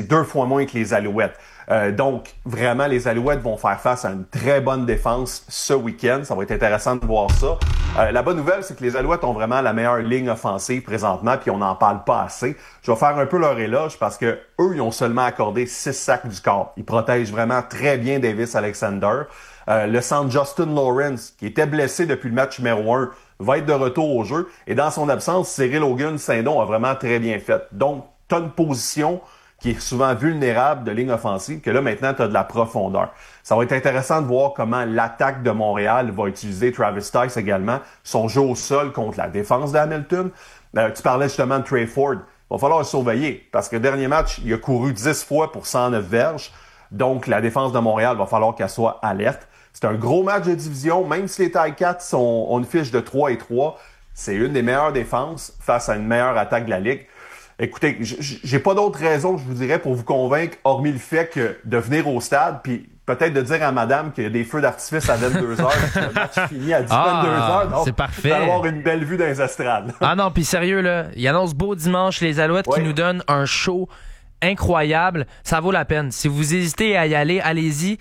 c'est 2 fois moins que les Alouettes. Donc, vraiment, les Alouettes vont faire face à une très bonne défense ce week-end. Ça va être intéressant de voir ça. La bonne nouvelle, c'est que les Alouettes ont vraiment la meilleure ligne offensive présentement, puis on n'en parle pas assez. Je vais faire un peu leur éloge parce que eux, ils ont seulement accordé 6 sacs du corps. Ils protègent vraiment très bien Davis Alexander. Le centre Justin Lawrence, qui était blessé depuis le match numéro 1, va être de retour au jeu. Et dans son absence, Cyril Hogan-Saindon a vraiment très bien fait. Donc, tu as une position qui est souvent vulnérable de ligne offensive, que là, maintenant, tu as de la profondeur. Ça va être intéressant de voir comment l'attaque de Montréal va utiliser Travis Stice également, son jeu au sol contre la défense d'Hamilton. Tu parlais justement de Trey Ford. Il va falloir le surveiller, parce que dernier match, il a couru 10 fois pour 109 verges. Donc, la défense de Montréal va falloir qu'elle soit alerte. C'est un gros match de division, même si les Ticats ont une fiche de 3-3, c'est une des meilleures défenses face à une meilleure attaque de la Ligue. Écoutez, j'ai pas d'autre raison, je vous dirais, pour vous convaincre, hormis le fait que de venir au stade, puis peut-être de dire à madame qu'il y a des feux d'artifice à 22h, le match finit à 22h, donc c'est parfait. il va avoir une belle vue dans les estrades. Ah non, puis sérieux, là, il annonce beau dimanche, les Alouettes qui nous donnent un show incroyable. Ça vaut la peine. Si vous hésitez à y aller, allez-y.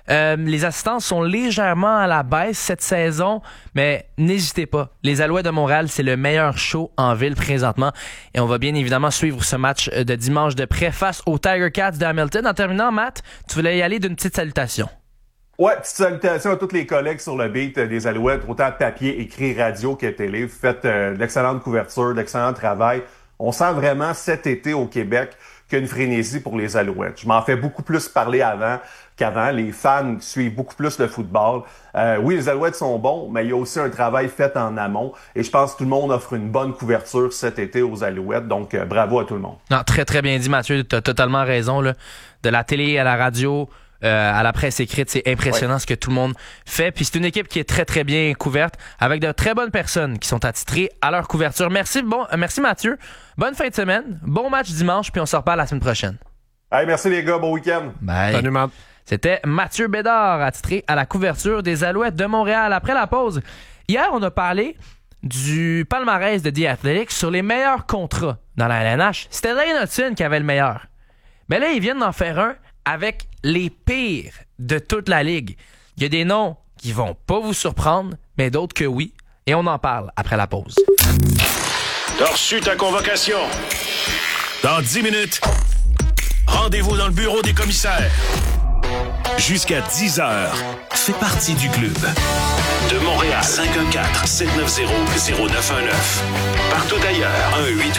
Les assistances sont légèrement à la baisse cette saison, mais n'hésitez pas. Les Alouettes de Montréal, c'est le meilleur show en ville présentement. Et on va bien évidemment suivre ce match de dimanche de près face aux Tiger Cats de Hamilton. En terminant, Matt, tu voulais y aller d'une petite salutation. Ouais, petite salutation à tous les collègues sur le beat des Alouettes, autant papier, écrit, radio que télé. Vous faites de l'excellente couverture, d'excellent travail. On sent vraiment cet été au Québec qu'une frénésie pour les Alouettes. Je m'en fais beaucoup plus parler qu'avant. Les fans suivent beaucoup plus le football. Oui, les Alouettes sont bons, mais il y a aussi un travail fait en amont. Et je pense que tout le monde offre une bonne couverture cet été aux Alouettes. Donc, bravo à tout le monde. Non, très, très bien dit, Mathieu. Tu as totalement raison. Là. De la télé à la radio, à la presse écrite, c'est impressionnant ce que tout le monde fait. Puis c'est une équipe qui est très, très bien couverte avec de très bonnes personnes qui sont attitrées à leur couverture. Merci Mathieu. Bonne fin de semaine. Bon match dimanche, puis on se reparle la semaine prochaine. Hey, merci les gars. Bon week-end. Bye. Salut, Matt. C'était Mathieu Bédard, attitré à la couverture des Alouettes de Montréal. Après la pause, hier, on a parlé du palmarès de The Athletic sur les meilleurs contrats dans la LNH. C'était Lane Hudson qui avait le meilleur. Mais là, ils viennent d'en faire un avec les pires de toute la Ligue. Il y a des noms qui vont pas vous surprendre, mais d'autres que oui. Et on en parle après la pause. T'as reçu ta convocation. Dans 10 minutes, rendez-vous dans le bureau des commissaires. Jusqu'à 10h, fais partie du club. De Montréal, 514-790-0919. Partout ailleurs,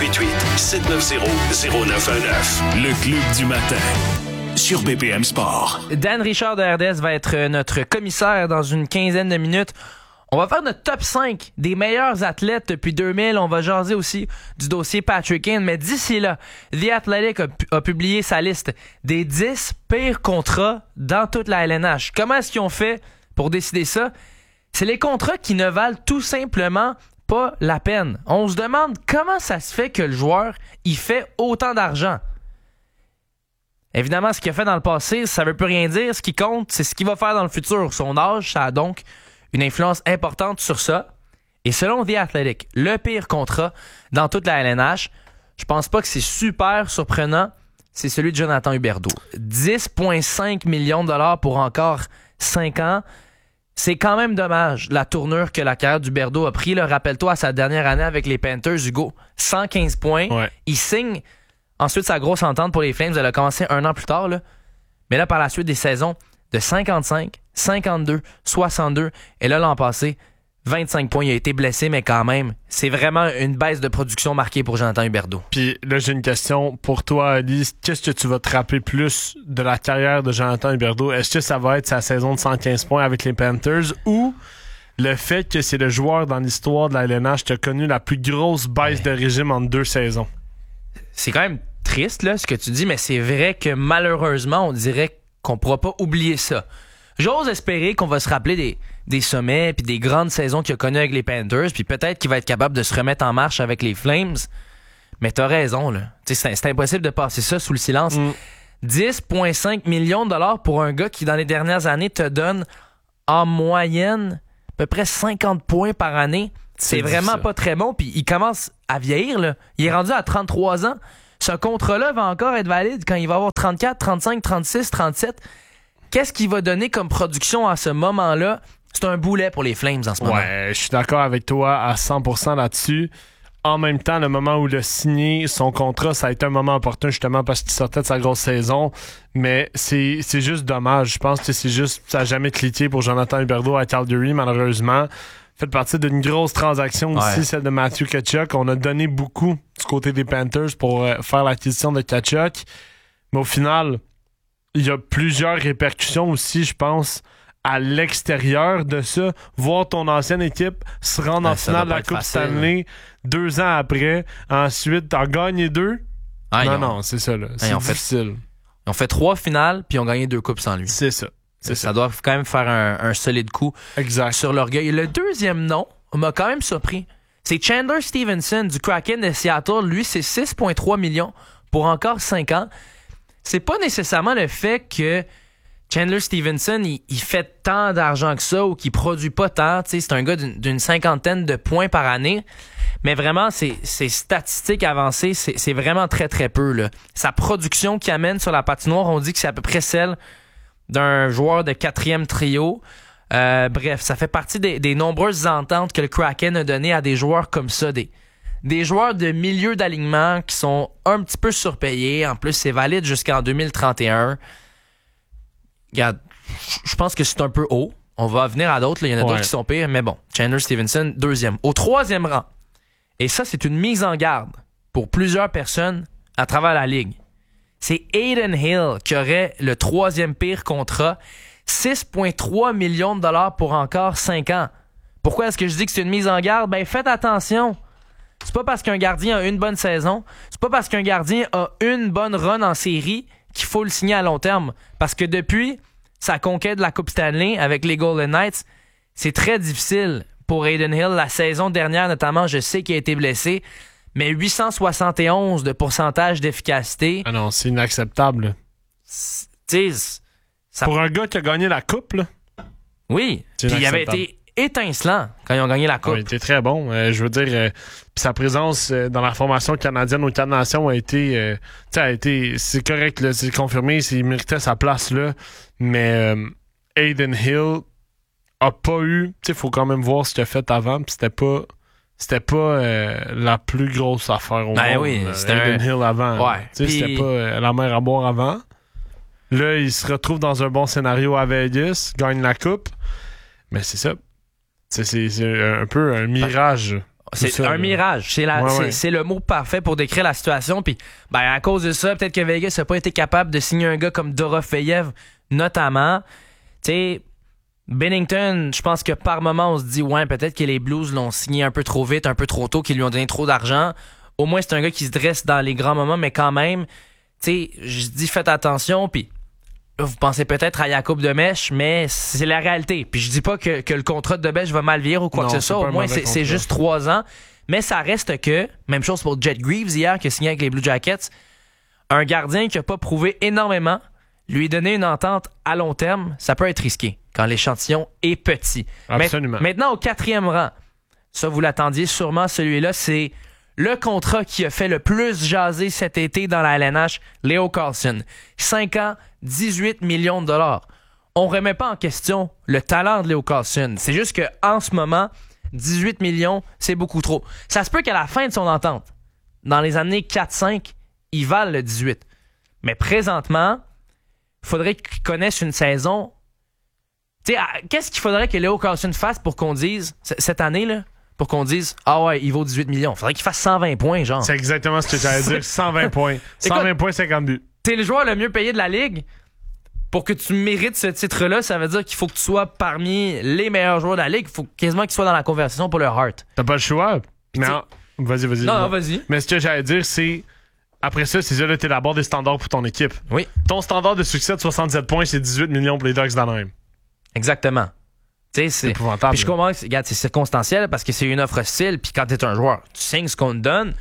1-888-790-0919. Le club du matin. Sur BPM Sport. Dan Richard de RDS va être notre commissaire dans une quinzaine de minutes. On va faire notre top 5 des meilleurs athlètes depuis 2000. On va jaser aussi du dossier Patrick Kane. Mais d'ici là, The Athletic a publié sa liste des 10 pires contrats dans toute la LNH. Comment est-ce qu'ils ont fait pour décider ça? C'est les contrats qui ne valent tout simplement pas la peine. On se demande comment ça se fait que le joueur il fait autant d'argent. Évidemment, ce qu'il a fait dans le passé, ça veut plus rien dire. Ce qui compte, c'est ce qu'il va faire dans le futur. Son âge, ça a donc une influence importante sur ça. Et selon The Athletic, le pire contrat dans toute la LNH, je pense pas que c'est super surprenant, c'est celui de Jonathan Huberdeau. 10,5 millions de dollars pour encore 5 ans. C'est quand même dommage la tournure que la carrière d'Huberdeau a pris. Là, rappelle-toi, à sa dernière année avec les Panthers, Hugo, 115 points. Ouais. Il signe ensuite sa grosse entente pour les Flames. Elle a commencé 1 an plus tard. Là. Mais là, par la suite, des saisons de 55, 52, 62. Et là, l'an passé, 25 points. Il a été blessé, mais quand même, c'est vraiment une baisse de production marquée pour Jonathan Huberdeau. Puis là, j'ai une question pour toi, Ali. Qu'est-ce que tu vas te rappeler plus de la carrière de Jonathan Huberdeau? Est-ce que ça va être sa saison de 115 points avec les Panthers ou le fait que c'est le joueur dans l'histoire de la LNH qui a connu la plus grosse baisse de régime en 2 saisons? C'est quand même triste, là, ce que tu dis, mais c'est vrai que malheureusement, on dirait qu'on pourra pas oublier ça. J'ose espérer qu'on va se rappeler des sommets puis des grandes saisons qu'il a connues avec les Panthers, puis peut-être qu'il va être capable de se remettre en marche avec les Flames. Mais t'as raison, là. C'est impossible de passer ça sous le silence. 10,5 millions de dollars pour un gars qui, dans les dernières années, te donne en moyenne à peu près 50 points par année. C'est vraiment pas très bon. Puis il commence à vieillir, là. Il est rendu à 33 ans. Ce contrat-là va encore être valide quand il va avoir 34, 35, 36, 37. Qu'est-ce qu'il va donner comme production à ce moment-là? C'est un boulet pour les Flames en ce moment. Ouais, je suis d'accord avec toi à 100% là-dessus. En même temps, le moment où il a signé son contrat, ça a été un moment opportun justement parce qu'il sortait de sa grosse saison. Mais c'est juste dommage. Je pense que c'est juste, ça n'a jamais cliqué pour Jonathan Huberdeau à Calgary, malheureusement. Fait partie d'une grosse transaction aussi, celle de Matthew Tkachuk. On a donné beaucoup du côté des Panthers pour faire l'acquisition de Tkachuk. Mais au final, il y a plusieurs répercussions aussi, je pense, à l'extérieur de ça. Voir ton ancienne équipe se rendre en finale de la Coupe Stanley 2 ans après. Ensuite, t'en gagnes 2. Non, c'est ça, là. C'est difficile. Ils ont fait 3 finales, puis ils ont gagné 2 coupes sans lui. C'est ça. Ça doit quand même faire un solide coup sur l'orgueil. Le deuxième nom m'a quand même surpris. C'est Chandler Stevenson du Kraken de Seattle. Lui, c'est 6,3 millions pour encore 5 ans. C'est pas nécessairement le fait que Chandler Stevenson, il fait tant d'argent que ça ou qu'il produit pas tant. T'sais, c'est un gars d'une 50aine de points par année. Mais vraiment, ses statistiques avancées, c'est vraiment très, très peu, là. Sa production qu'il amène sur la patinoire, on dit que c'est à peu près celle d'un joueur de 4e trio. Bref, ça fait partie des nombreuses ententes que le Kraken a données à des joueurs comme ça, des joueurs de milieu d'alignement qui sont un petit peu surpayés. En plus, c'est valide jusqu'en 2031. Regarde, je pense que c'est un peu haut. On va venir à d'autres. Il y en a d'autres qui sont pires. Mais bon, Chandler Stevenson, 2e. Au 3e rang, et ça, c'est une mise en garde pour plusieurs personnes à travers la Ligue. C'est Adin Hill qui aurait le 3e pire contrat. 6,3 millions de dollars pour encore 5 ans. Pourquoi est-ce que je dis que c'est une mise en garde? Ben, faites attention. C'est pas parce qu'un gardien a une bonne saison, c'est pas parce qu'un gardien a une bonne run en série qu'il faut le signer à long terme. Parce que depuis sa conquête de la Coupe Stanley avec les Golden Knights, c'est très difficile pour Adin Hill. La saison dernière, notamment, je sais qu'il a été blessé, mais 871 de pourcentage d'efficacité. Ah non, c'est inacceptable. Pour un gars qui a gagné la Coupe, là. Oui, puis il avait été étincelant quand ils ont gagné la Coupe. Il était très bon. Je veux dire, sa présence dans la formation canadienne aux 4 Nations a été... c'est correct, là, c'est confirmé, il méritait sa place là, mais Adin Hill a pas eu... Il faut quand même voir ce qu'il a fait avant, puis c'était pas la plus grosse affaire au monde. Oui, c'était Adin Hill avant. Ouais. C'était pas la mer à boire avant. Là, il se retrouve dans un bon scénario à Vegas, gagne la coupe. Mais c'est ça. C'est un peu un mirage. C'est un mirage. C'est le mot parfait pour décrire la situation. Puis, à cause de ça, peut-être que Vegas n'a pas été capable de signer un gars comme Dorofeyev, notamment. Tu sais, Binnington, je pense que par moment, on se dit, ouais, peut-être que les Blues l'ont signé un peu trop vite, un peu trop tôt, qu'ils lui ont donné trop d'argent. Au moins, c'est un gars qui se dresse dans les grands moments, mais quand même, tu sais, je dis, faites attention, puis vous pensez peut-être à Jacob Demèche, mais c'est la réalité. Puis je dis pas que le contrat de Demèche va mal vieillir ou quoi que ce soit. Au moins, c'est juste 3 ans. Mais ça reste que, même chose pour Jet Greaves hier, qui a signé avec les Blue Jackets, un gardien qui a pas prouvé énormément, lui donner une entente à long terme, ça peut être risqué quand l'échantillon est petit. Absolument. Maintenant, au 4e rang, ça vous l'attendiez sûrement, celui-là, c'est le contrat qui a fait le plus jaser cet été dans la LNH, Leo Carlsson. 5 ans, 18 millions de dollars. On remet pas en question le talent de Leo Carlsson. C'est juste qu'en ce moment, 18 millions, c'est beaucoup trop. Ça se peut qu'à la fin de son entente, dans les années 4-5, il vale le 18. Mais présentement, il faudrait qu'il connaisse une saison. Tu sais, qu'est-ce qu'il faudrait que Leo Carlsson fasse pour qu'on dise, cette année, là, pour qu'on dise, ah ouais, il vaut 18 millions. Il faudrait qu'il fasse 120 points, genre. C'est exactement ce que j'allais dire. 120 points. 120 points, 50 buts. T'es le joueur le mieux payé de la Ligue. Pour que tu mérites ce titre-là, ça veut dire qu'il faut que tu sois parmi les meilleurs joueurs de la Ligue. Il faut quasiment qu'il soit dans la conversation pour le Hart. T'as pas le choix. Non. Vas-y. Non, vas-y. Mais ce que j'allais dire, c'est... Après ça, c'est là, t'élabores des standards pour ton équipe. Oui. Ton standard de succès de 67 points, c'est 18 millions pour les Ducks d'Anaheim. Exactement. C'est épouvantable. Puis je comprends que regarde, c'est circonstanciel parce que c'est une offre hostile. Puis quand t'es un joueur, tu signes ce qu'on te donne.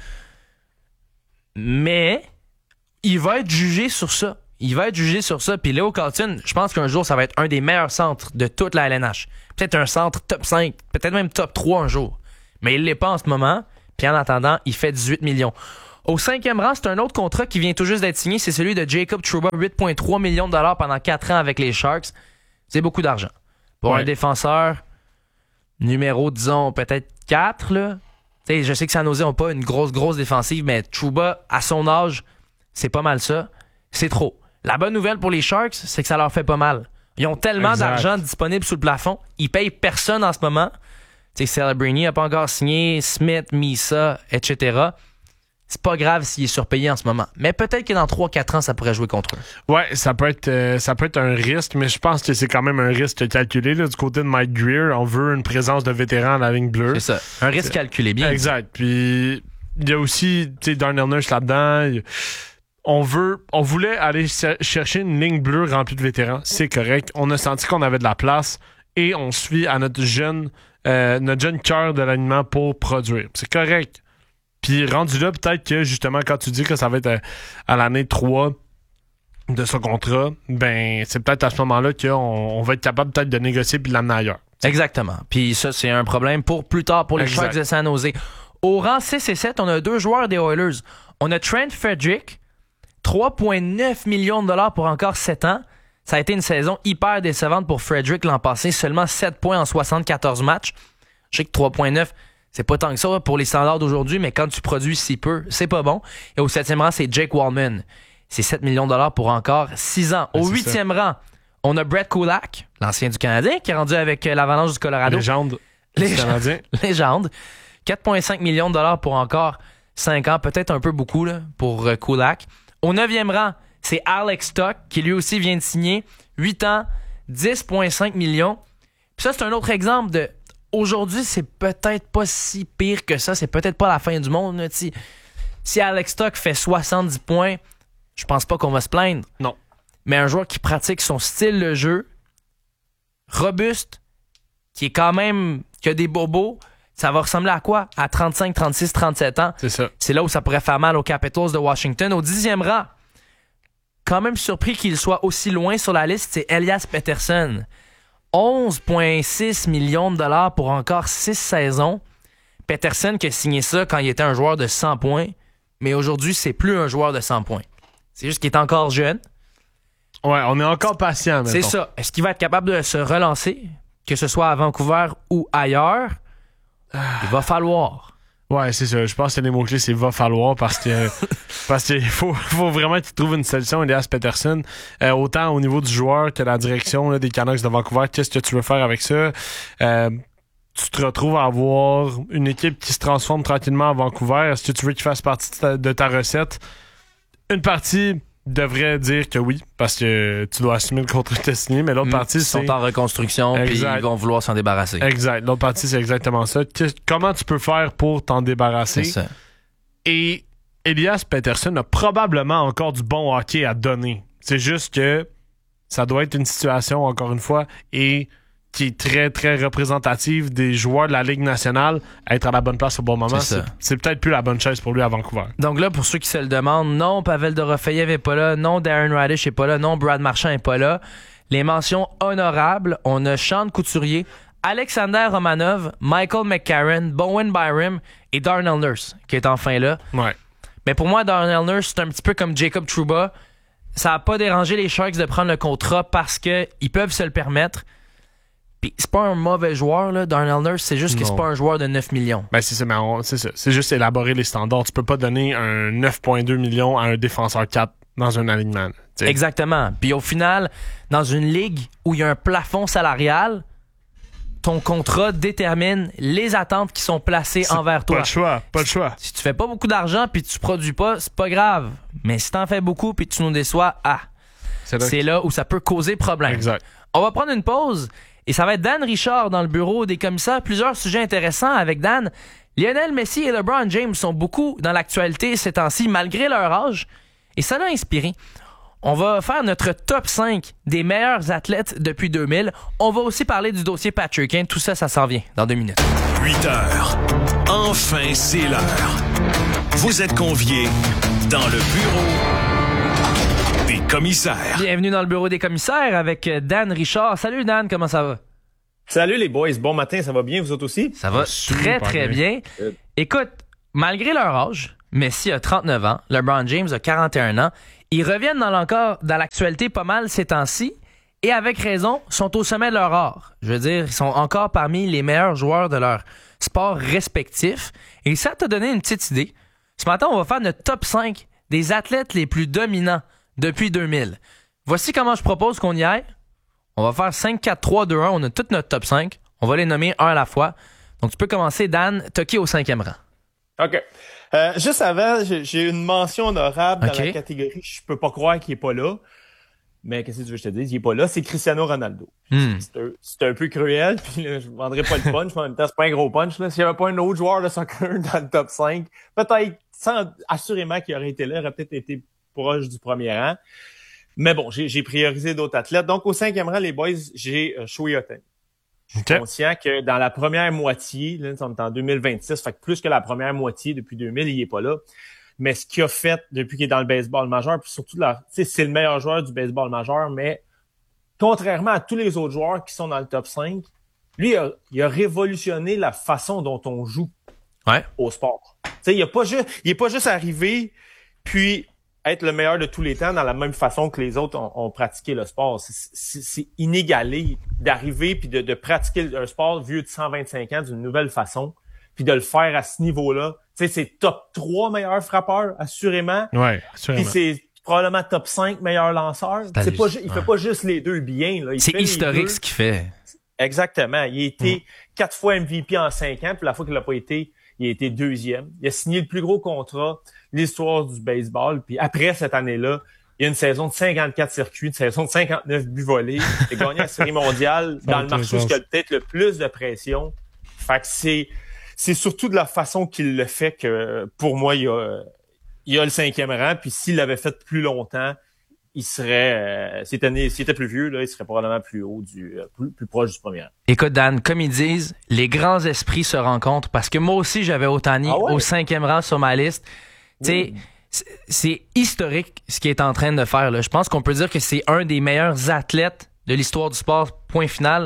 Mais il va être jugé sur ça. Puis Leo Carlsson, je pense qu'un jour, ça va être un des meilleurs centres de toute la LNH. Peut-être un centre top 5, peut-être même top 3 un jour. Mais il l'est pas en ce moment. Puis en attendant, il fait 18 millions. Au 5e rang, c'est un autre contrat qui vient tout juste d'être signé. C'est celui de Jacob Trouba, 8,3 millions de dollars pendant 4 ans avec les Sharks. C'est beaucoup d'argent. Pour un défenseur numéro, disons, peut-être 4, là. T'sais, je sais que San Jose n'a pas une grosse défensive, mais Trouba, à son âge, c'est pas mal ça. C'est trop. La bonne nouvelle pour les Sharks, c'est que ça leur fait pas mal. Ils ont tellement d'argent disponible sous le plafond. Ils payent personne en ce moment. Celebrini n'a pas encore signé, Smith, Misa, etc. C'est pas grave s'il est surpayé en ce moment. Mais peut-être que dans 3-4 ans, ça pourrait jouer contre eux. Ouais, ça peut être un risque, mais je pense que c'est quand même un risque calculé. Là, du côté de Mike Greer, on veut une présence de vétéran à la ligne bleue. C'est ça. Un risque calculé, bien. Exact. Puis il y a aussi Darnell Nurse là-dedans. On voulait aller chercher une ligne bleue remplie de vétérans. C'est correct. On a senti qu'on avait de la place et on suit à notre jeune cœur de l'alignement pour produire. C'est correct. Puis rendu là, peut-être que justement, quand tu dis que ça va être à l'année 3 de ce contrat, ben c'est peut-être à ce moment-là qu'on va être capable peut-être de négocier puis de l'amener ailleurs. Exactement. Puis ça, c'est un problème pour plus tard pour les Sharks de San Jose. Au rang 6 et 7, on a 2 joueurs des Oilers. On a Trent Frederick, 3,9 millions de dollars pour encore 7 ans. Ça a été une saison hyper décevante pour Frederick l'an passé. Seulement 7 points en 74 matchs. Je sais que 3,9, c'est pas tant que ça pour les standards d'aujourd'hui, mais quand tu produis si peu, c'est pas bon. Et au 7e rang, c'est Jake Wallman. C'est 7 millions de dollars pour encore 6 ans. Au 8e rang, on a Brett Kulak, l'ancien du Canadien, qui est rendu avec l'Avalanche du Colorado. Légende du Canadien. Légende. 4,5 millions de dollars pour encore 5 ans. Peut-être un peu beaucoup là, pour Kulak. Au 9e rang, c'est Alex Stock, qui lui aussi vient de signer 8 ans, 10,5 millions. Puis ça, c'est un autre exemple de... Aujourd'hui, c'est peut-être pas si pire que ça. C'est peut-être pas la fin du monde. Là. Si Alex Stock fait 70 points, je pense pas qu'on va se plaindre. Non. Mais un joueur qui pratique son style de jeu, robuste, qui est quand même... qui a des bobos, ça va ressembler à quoi? À 35, 36, 37 ans. C'est ça. C'est là où ça pourrait faire mal aux Capitals de Washington. Au 10e rang, quand même surpris qu'il soit aussi loin sur la liste, c'est Elias Pettersson. 11,6 millions de dollars pour encore 6 saisons. Pettersson qui a signé ça quand il était un joueur de 100 points, mais aujourd'hui, c'est plus un joueur de 100 points. C'est juste qu'il est encore jeune. Ouais, on est encore patient, mettons. C'est ça. Est-ce qu'il va être capable de se relancer, que ce soit à Vancouver ou ailleurs? Il va falloir. Ouais, c'est ça. Je pense que les mots-clés, c'est « va falloir » parce qu'il faut vraiment qu'il trouve une solution, Elias Pettersson. Autant au niveau du joueur que la direction là, des Canucks de Vancouver. Qu'est-ce que tu veux faire avec ça? Tu te retrouves à avoir une équipe qui se transforme tranquillement à Vancouver. Est-ce que tu veux qu'il fasse partie de ta recette? Une partie devrait dire que oui, parce que tu dois assumer le contrat que tu as signé, mais l'autre partie, ils sont en reconstruction puis ils vont vouloir s'en débarrasser. Exact. L'autre partie, c'est exactement ça. Comment tu peux faire pour t'en débarrasser? C'est ça. Et Elias Pettersson a probablement encore du bon hockey à donner. C'est juste que ça doit être une situation, encore une fois, et qui est très, très représentative des joueurs de la Ligue nationale à être à la bonne place au bon moment. C'est peut-être plus la bonne chaise pour lui à Vancouver. Donc là, pour ceux qui se le demandent, non, Pavel Dorofeyev est pas là, non, Darren Radish est pas là, non, Brad Marchand est pas là. Les mentions honorables, on a Sean Couturier, Alexander Romanov, Michael McCarron, Bowen Byram et Darnell Nurse, qui est enfin là. Ouais. Mais pour moi, Darnell Nurse, c'est un petit peu comme Jacob Trouba. Ça n'a pas dérangé les Sharks de prendre le contrat parce qu'ils peuvent se le permettre. Puis c'est pas un mauvais joueur, là, Darnell Nurse, c'est juste que c'est pas un joueur de 9 millions. Ben c'est ça, mais c'est ça. C'est juste élaborer les standards. Tu peux pas donner un 9,2 millions à un défenseur 4 dans un alignement. T'sais. Exactement. Puis au final, dans une ligue où il y a un plafond salarial, ton contrat détermine les attentes qui sont placées envers toi. Pas le choix. Si tu fais pas beaucoup d'argent puis tu produis pas, c'est pas grave. Mais si t'en fais beaucoup puis tu nous déçois, c'est là où ça peut causer problème. Exact. On va prendre une pause. Et ça va être Dan Richard dans le bureau des commissaires. Plusieurs sujets intéressants avec Dan. Lionel Messi et LeBron James sont beaucoup dans l'actualité ces temps-ci, malgré leur âge. Et ça l'a inspiré. On va faire notre top 5 des meilleurs athlètes depuis 2000. On va aussi parler du dossier Patrick Kane. Tout ça, ça s'en vient dans 2 minutes. 8 heures. Enfin, c'est l'heure. Vous êtes conviés dans le bureau des commissaires. Bienvenue dans le bureau des commissaires avec Dan Richard. Salut Dan, comment ça va? Salut les boys, bon matin, ça va bien, vous autres aussi? Ça va très, très bien. Écoute, malgré leur âge, Messi a 39 ans, LeBron James a 41 ans. Ils reviennent dans l'actualité pas mal ces temps-ci et avec raison, sont au sommet de leur art. Je veux dire, ils sont encore parmi les meilleurs joueurs de leur sport respectif. Et ça t'a donné une petite idée. Ce matin, on va faire notre top 5 des athlètes les plus dominants depuis 2000. Voici comment je propose qu'on y aille. On va faire 5, 4, 3, 2, 1. On a tout notre top 5. On va les nommer un à la fois. Donc, tu peux commencer, Dan. Toki au 5e rang. OK. Juste avant, j'ai une mention honorable dans la catégorie « Je peux pas croire qu'il est pas là ». Mais qu'est-ce que tu veux que je te dise? Il est pas là. C'est Cristiano Ronaldo. C'est un peu cruel. Puis là, je ne vendrai pas le punch, mais en même temps, c'est pas un gros punch. S'il n'y avait pas un autre joueur de soccer dans le top 5, peut-être, assurément qu'il aurait été là, il aurait peut-être été proche du premier rang. Mais bon, j'ai priorisé d'autres athlètes. Donc, au 5e rang, les boys, j'ai Shohei Ohtani. Je suis conscient que dans la première moitié, là, on est en 2026, fait que plus que la première moitié depuis 2000, il est pas là. Mais ce qu'il a fait depuis qu'il est dans le baseball majeur, puis surtout, c'est le meilleur joueur du baseball majeur, mais contrairement à tous les autres joueurs qui sont dans le top 5, lui, il a révolutionné la façon dont on joue au sport. Il est pas juste arrivé, puis être le meilleur de tous les temps dans la même façon que les autres ont pratiqué le sport. C'est inégalé d'arriver puis de pratiquer un sport vieux de 125 ans d'une nouvelle façon, puis de le faire à ce niveau-là. Tu sais, c'est top 3 meilleurs frappeurs, assurément. Ouais, assurément. Puis c'est probablement top 5 meilleurs lanceurs. Il fait pas juste les deux bien. Là. C'est historique ce qu'il fait. Exactement. Il a été 4 fois MVP en 5 ans, puis la fois qu'il l'a pas été, il a été 2e. Il a signé le plus gros contrat de l'histoire du baseball. Puis après cette année-là, il y a une saison de 54 circuits, une saison de 59 buts volés. Il a gagné la Série mondiale dans le marché où il y a peut-être le plus de pression. Fait que c'est surtout de la façon qu'il le fait que, pour moi, il a le 5e rang. Puis s'il l'avait fait plus longtemps, il serait, s'il était plus vieux, là, il serait probablement plus haut, plus proche du premier rang. Écoute, Dan, comme ils disent, les grands esprits se rencontrent parce que moi aussi, j'avais Ohtani au 5e rang sur ma liste. Tu sais, c'est historique ce qu'il est en train de faire, là. Je pense qu'on peut dire que c'est un des meilleurs athlètes de l'histoire du sport, point final.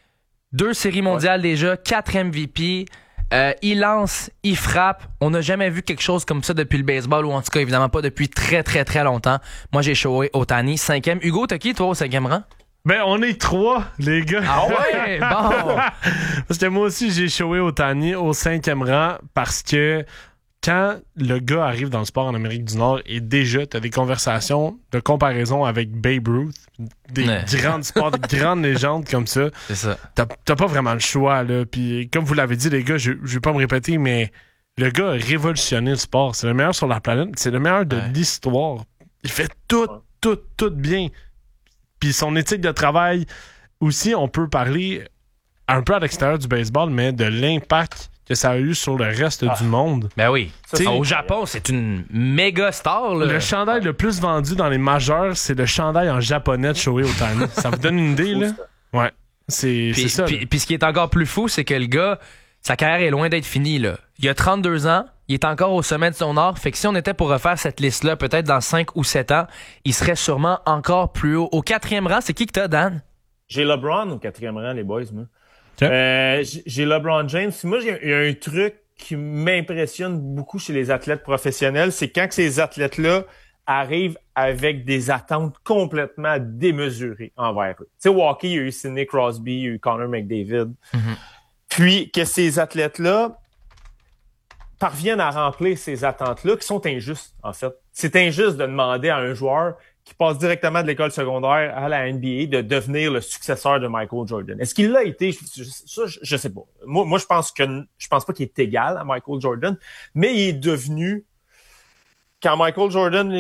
2 séries mondiales déjà, 4 MVP. Il lance, il frappe. On n'a jamais vu quelque chose comme ça depuis le baseball, ou en tout cas, évidemment pas depuis très, très, très longtemps. Moi, j'ai Shohei Ohtani, 5e. Hugo, t'as qui, toi, au 5e rang? Ben, on est 3, les gars. Ah ouais? Bon! Parce que moi aussi, j'ai Shohei Ohtani au 5e rang parce que quand le gars arrive dans le sport en Amérique du Nord et déjà, t'as des conversations de comparaison avec Babe Ruth, des grands sports, des grandes légendes comme ça. C'est ça. T'as pas vraiment le choix, là. Puis comme vous l'avez dit, les gars, je vais pas me répéter, mais le gars a révolutionné le sport. C'est le meilleur sur la planète. C'est le meilleur de l'histoire. Il fait tout bien. Puis son éthique de travail, aussi, on peut parler un peu à l'extérieur du baseball, mais de l'impact que ça a eu sur le reste du monde. Ben oui. Au Japon, c'est une méga star. Là. Le chandail le plus vendu dans les majeurs, c'est le chandail en japonais de Shohei Ohtani. Ça vous donne une idée, là? Ouais. C'est ça. Puis ce qui est encore plus fou, c'est que le gars, sa carrière est loin d'être finie, là. Il a 32 ans, il est encore au sommet de son art. Fait que si on était pour refaire cette liste-là, peut-être dans 5 ou 7 ans, il serait sûrement encore plus haut. Au 4e rang, c'est qui que t'as, Dan? J'ai LeBron au 4e rang, les boys, moi. J'ai LeBron James. Moi, il y a un truc qui m'impressionne beaucoup chez les athlètes professionnels, c'est quand ces athlètes-là arrivent avec des attentes complètement démesurées envers eux. Tu sais, au hockey, il y a eu Sidney Crosby, il y a eu Connor McDavid. Mm-hmm. Puis que ces athlètes-là parviennent à remplir ces attentes-là qui sont injustes, en fait. C'est injuste de demander à un joueur qui passe directement de l'école secondaire à la NBA de devenir le successeur de Michael Jordan. Est-ce qu'il l'a été? Ça, je sais pas. Moi, je pense pas qu'il est égal à Michael Jordan, mais il est devenu, quand Michael Jordan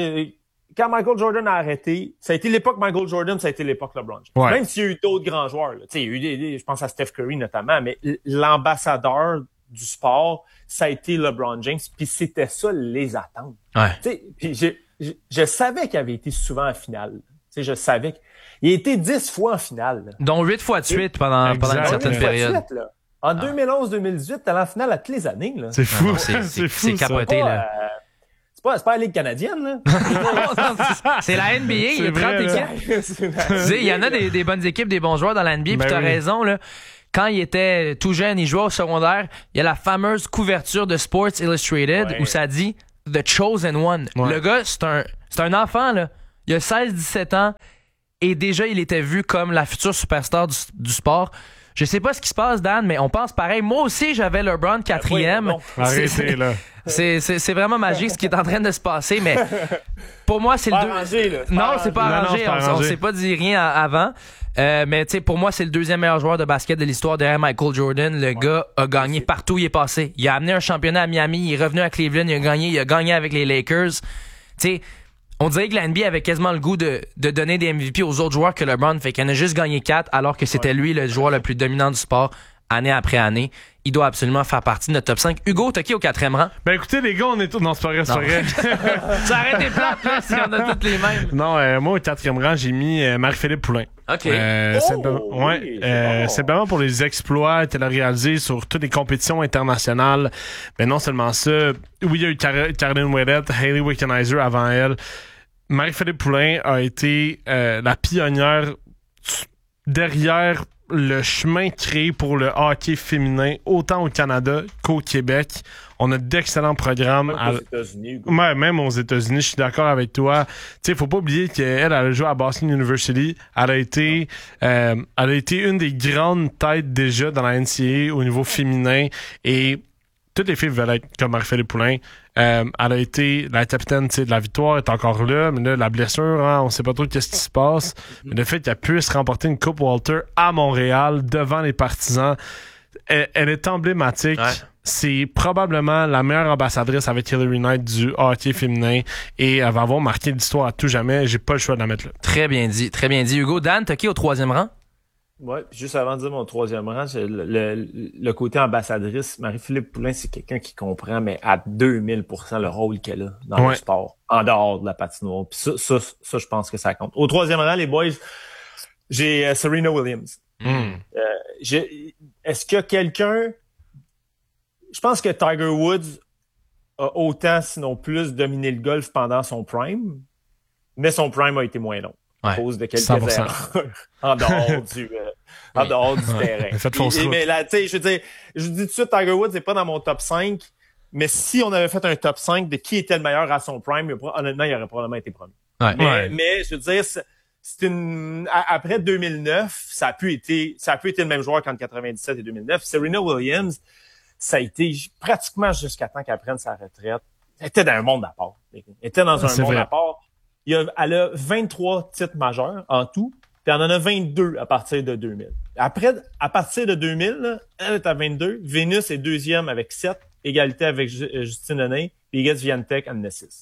a arrêté, ça a été l'époque Michael Jordan, ça a été l'époque LeBron James. Ouais. Même s'il y a eu d'autres grands joueurs, là. Il y a eu je pense à Steph Curry notamment, mais l'ambassadeur du sport, ça a été LeBron James, puis c'était ça les attentes. Ouais. Puis je savais qu'il avait été souvent en finale. T'sais, je savais qu'il a été 10 fois en finale. Là. Dont 8 fois de suite pendant une certaine période. Suite, là. En 2011-2018, t'es allé en finale à toutes les années. Là. C'est fou. C'est capoté. Là. C'est pas la Ligue canadienne. Là. C'est la NBA. Il y a 30 équipes. Il y en a des bonnes équipes, des bons joueurs dans la NBA. Puis t'as raison. Là. Quand il était tout jeune, il jouait au secondaire. Il y a la fameuse couverture de Sports Illustrated où ça dit the chosen one. Ouais. Le gars, c'est un enfant, là. Il a 16-17 ans et déjà, il était vu comme la future superstar du sport. Je sais pas ce qui se passe, Dan, mais on pense pareil. Moi aussi, j'avais LeBron 4e. Arrêtez, là. C'est vraiment magique ce qui est en train de se passer, mais pour moi, c'est le arrangé, là. Non, c'est pas arrangé. On s'est pas dit rien avant. Mais tu sais, pour moi, c'est le deuxième meilleur joueur de basket de l'histoire derrière Michael Jordan. Le gars a gagné partout où il est passé. Il a amené un championnat à Miami, il est revenu à Cleveland, il a gagné avec les Lakers. Tu sais, on dirait que la NBA avait quasiment le goût de donner des MVP aux autres joueurs que LeBron, fait qu'il en a juste gagné 4 alors que c'était lui le joueur le plus dominant du sport année après année. Il doit absolument faire partie de notre top 5. Hugo, t'as qui au 4e rang? Ben écoutez, les gars, on est tous... Non, c'est pas vrai, c'est pas vrai. Ça arrête des plates, là, si on a toutes les mêmes. Non, moi, au 4e rang, j'ai mis Marie-Philippe Poulin. OK. Simplement pour les exploits qu'elle a réalisés sur toutes les compétitions internationales. Mais non seulement ça, oui, il y a eu Caroline Ouellette, Hayley Wickenheiser avant elle. Marie-Philippe Poulin a été la pionnière derrière le chemin créé pour le hockey féminin, autant au Canada qu'au Québec. On a d'excellents programmes. Même aux États-Unis. Ouais, même aux États-Unis, je suis d'accord avec toi. Tu sais, faut pas oublier qu'elle a joué à Boston University. Elle a été une des grandes têtes déjà dans la NCAA au niveau féminin et toutes les filles veulent être comme Marie-Philippe Poulin. Elle a été la capitaine de la victoire, est encore là, mais là, la blessure, hein, on sait pas trop qu'est-ce qui se passe. Mais le fait qu'elle puisse remporter une Coupe Walter à Montréal, devant les partisans, elle est emblématique. Ouais. C'est probablement la meilleure ambassadrice avec Hillary Knight du hockey féminin et elle va avoir marqué l'histoire à tout jamais. J'ai pas le choix de la mettre là. Très bien dit. Hugo, Dan, t'as qui au 3e rang? Ouais, juste avant de dire mon 3e rang, le côté ambassadrice, Marie-Philippe Poulin, c'est quelqu'un qui comprend, mais à 2000% le rôle qu'elle a dans le sport, en dehors de la patinoire. Puis ça, je pense que ça compte. Au 3e rang, les boys, j'ai Serena Williams. Est-ce que quelqu'un... Je pense que Tiger Woods a autant, sinon plus, dominé le golf pendant son prime, mais son prime a été moins long. À cause de quelques 100%. erreurs en dehors du terrain. Mais là, tu sais, je dis tout de suite, Tiger Woods n'est pas dans mon top 5, mais si on avait fait un top 5 de qui était le meilleur à son prime, honnêtement, il aurait probablement été premier. Ouais. Mais je veux dire, après 2009, ça a pu été le même joueur qu'entre 97 et 2009. Serena Williams, ça a été pratiquement jusqu'à temps qu'elle prenne sa retraite. Elle était dans un monde à part. Elle était dans un monde à part. Elle a 23 titres majeurs en tout, puis elle en a 22 à partir de 2000. Après, à partir de 2000, là, elle est à 22. Vénus est deuxième avec 7, égalité avec Justine Henin, puis Iga Swiatek en a 6.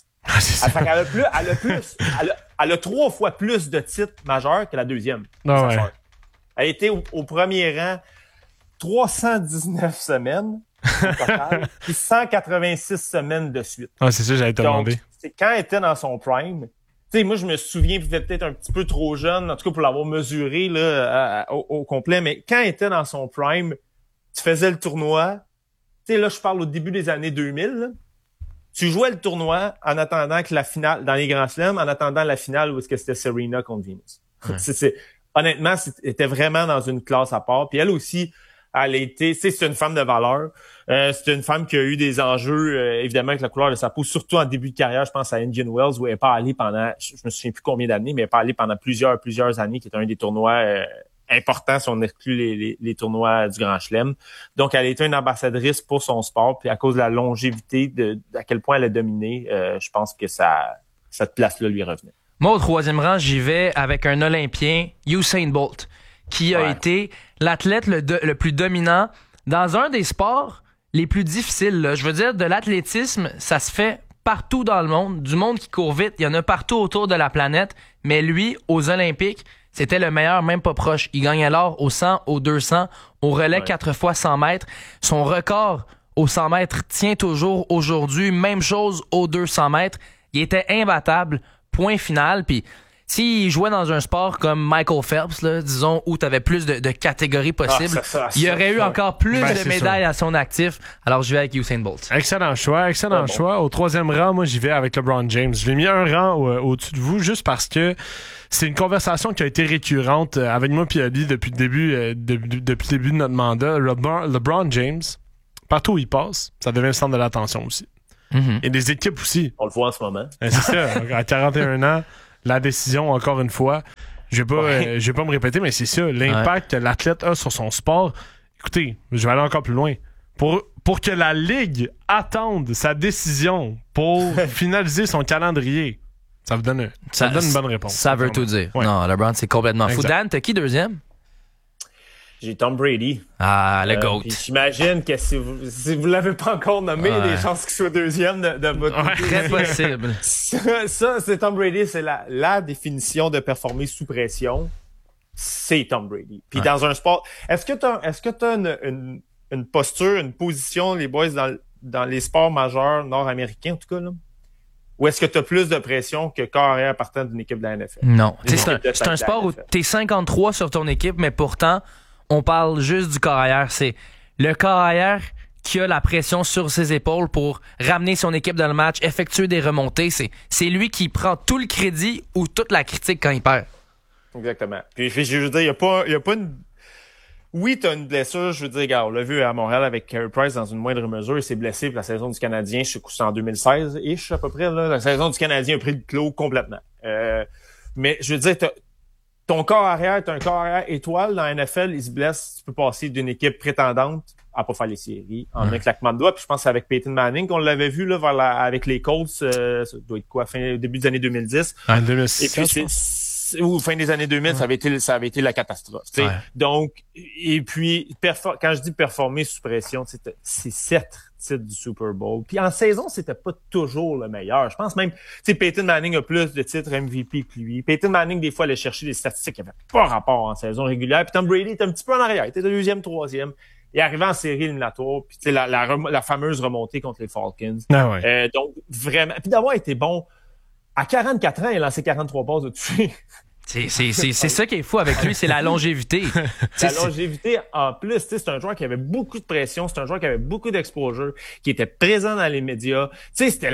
Elle a 3 fois plus de titres majeurs que la deuxième. Elle a été au premier rang 319 semaines au total, puis 186 semaines de suite. Ah, c'est ça, j'allais te demander. Quand elle était dans son prime, tu sais, moi, je me souviens, peut-être un petit peu trop jeune, en tout cas pour l'avoir mesuré là au complet, mais quand elle était dans son prime, tu faisais le tournoi. Tu sais, là, je parle au début des années 2000. Là, tu jouais le tournoi en attendant que la finale, dans les Grands Chelems, en attendant la finale où est-ce que c'était Serena contre Venus. Ouais. Honnêtement, c'était vraiment dans une classe à part. Puis elle aussi, elle a été, c'est une femme de valeur. C'est une femme qui a eu des enjeux, évidemment, avec la couleur de sa peau, surtout en début de carrière. Je pense à Indian Wells, où elle n'est pas allée pendant, je me souviens plus combien d'années, mais elle n'est pas allée pendant plusieurs années, qui est un des tournois importants si on exclut les tournois du Grand Chelem. Donc, elle a été une ambassadrice pour son sport, puis à cause de la longévité, à quel point elle a dominé, je pense que cette place-là lui revenait. Moi, au 3e rang, j'y vais avec un Olympien, Usain Bolt, qui a été l'athlète le plus dominant dans un des sports les plus difficiles. Là. Je veux dire, de l'athlétisme, ça se fait partout dans le monde. Du monde qui court vite, il y en a partout autour de la planète. Mais lui, aux Olympiques, c'était le meilleur, même pas proche. Il gagnait l'or au 100, au 200, au relais 4 fois 100 mètres. Son record au 100 mètres tient toujours aujourd'hui. Même chose au 200 mètres. Il était imbattable. Point final. Puis s'il jouait dans un sport comme Michael Phelps, là, disons, où tu avais plus de catégories possibles, il y aurait eu encore plus de médailles à son actif. Alors, je vais avec Usain Bolt. Excellent choix. Au 3e rang, moi, j'y vais avec LeBron James. Je l'ai mis un rang au-dessus de vous juste parce que c'est une conversation qui a été récurrente avec moi et Ali depuis le début de notre mandat. LeBron James, partout où il passe, ça devient le centre de l'attention aussi. Et des équipes aussi. On le voit en ce moment. C'est ça. À 41 ans, la décision, encore une fois, je vais pas me répéter, mais c'est ça. L'impact que l'athlète a sur son sport. Écoutez, je vais aller encore plus loin. Pour que la Ligue attende sa décision pour finaliser son calendrier, ça vous donne une bonne réponse. Ça veut tout dire. Ouais. Non, LeBron, c'est complètement fou. Dan, t'as qui deuxième? J'ai Tom Brady. Ah, le GOAT. J'imagine que si vous l'avez pas encore nommé, il y a des chances qu'il soit deuxième de votre côté. Très possible. Ça, c'est Tom Brady, c'est la définition de performer sous pression. C'est Tom Brady. Puis dans un sport, est-ce que t'as une posture, une position, les boys, dans les sports majeurs nord-américains, en tout cas, là? Ou est-ce que tu as plus de pression que corps arrière partant d'une équipe de la NFL? Non. C'est un sport où tu es 53 sur ton équipe, mais pourtant, on parle juste du corps arrière. C'est le corps arrière qui a la pression sur ses épaules pour ramener son équipe dans le match, effectuer des remontées. C'est lui qui prend tout le crédit ou toute la critique quand il perd. Exactement. Puis je veux dire, il y a pas une... Oui, t'as une blessure, je veux dire, regarde, on l'a vu à Montréal avec Carey Price dans une moindre mesure, il s'est blessé pour la saison du Canadien, je sais que c'est en 2016, et je suis à peu près, là, la saison du Canadien a pris le clos complètement. Mais je veux dire, ton corps arrière, t'as un corps arrière étoile dans la NFL, il se blesse, tu peux passer d'une équipe prétendante à pas faire les séries en un claquement de doigts. Puis je pense que c'est avec Peyton Manning qu'on l'avait vu là avec les Colts, ça doit être quoi, début des années 2010. En 2006, et puis ou fin des années 2000, ça avait été la catastrophe. Ouais. Donc, et puis, quand je dis performer sous pression, c'est 7 titres du Super Bowl. Puis en saison, c'était pas toujours le meilleur. Je pense même, Peyton Manning a plus de titres MVP que lui. Peyton Manning, des fois, allait chercher des statistiques qui n'avaient pas rapport en saison régulière. Puis Tom Brady était un petit peu en arrière. Il était deuxième, troisième. Il est arrivé en série éliminatoire. Puis la fameuse remontée contre les Falcons. Ah ouais. Donc, vraiment. Puis d'avoir été bon. À 44 ans, il a lancé 43 passes au-dessus. C'est ça qui est fou avec lui, c'est la longévité. La longévité, en plus, c'est un joueur qui avait beaucoup de pression, c'est un joueur qui avait beaucoup d'exposure, qui était présent dans les médias. C'était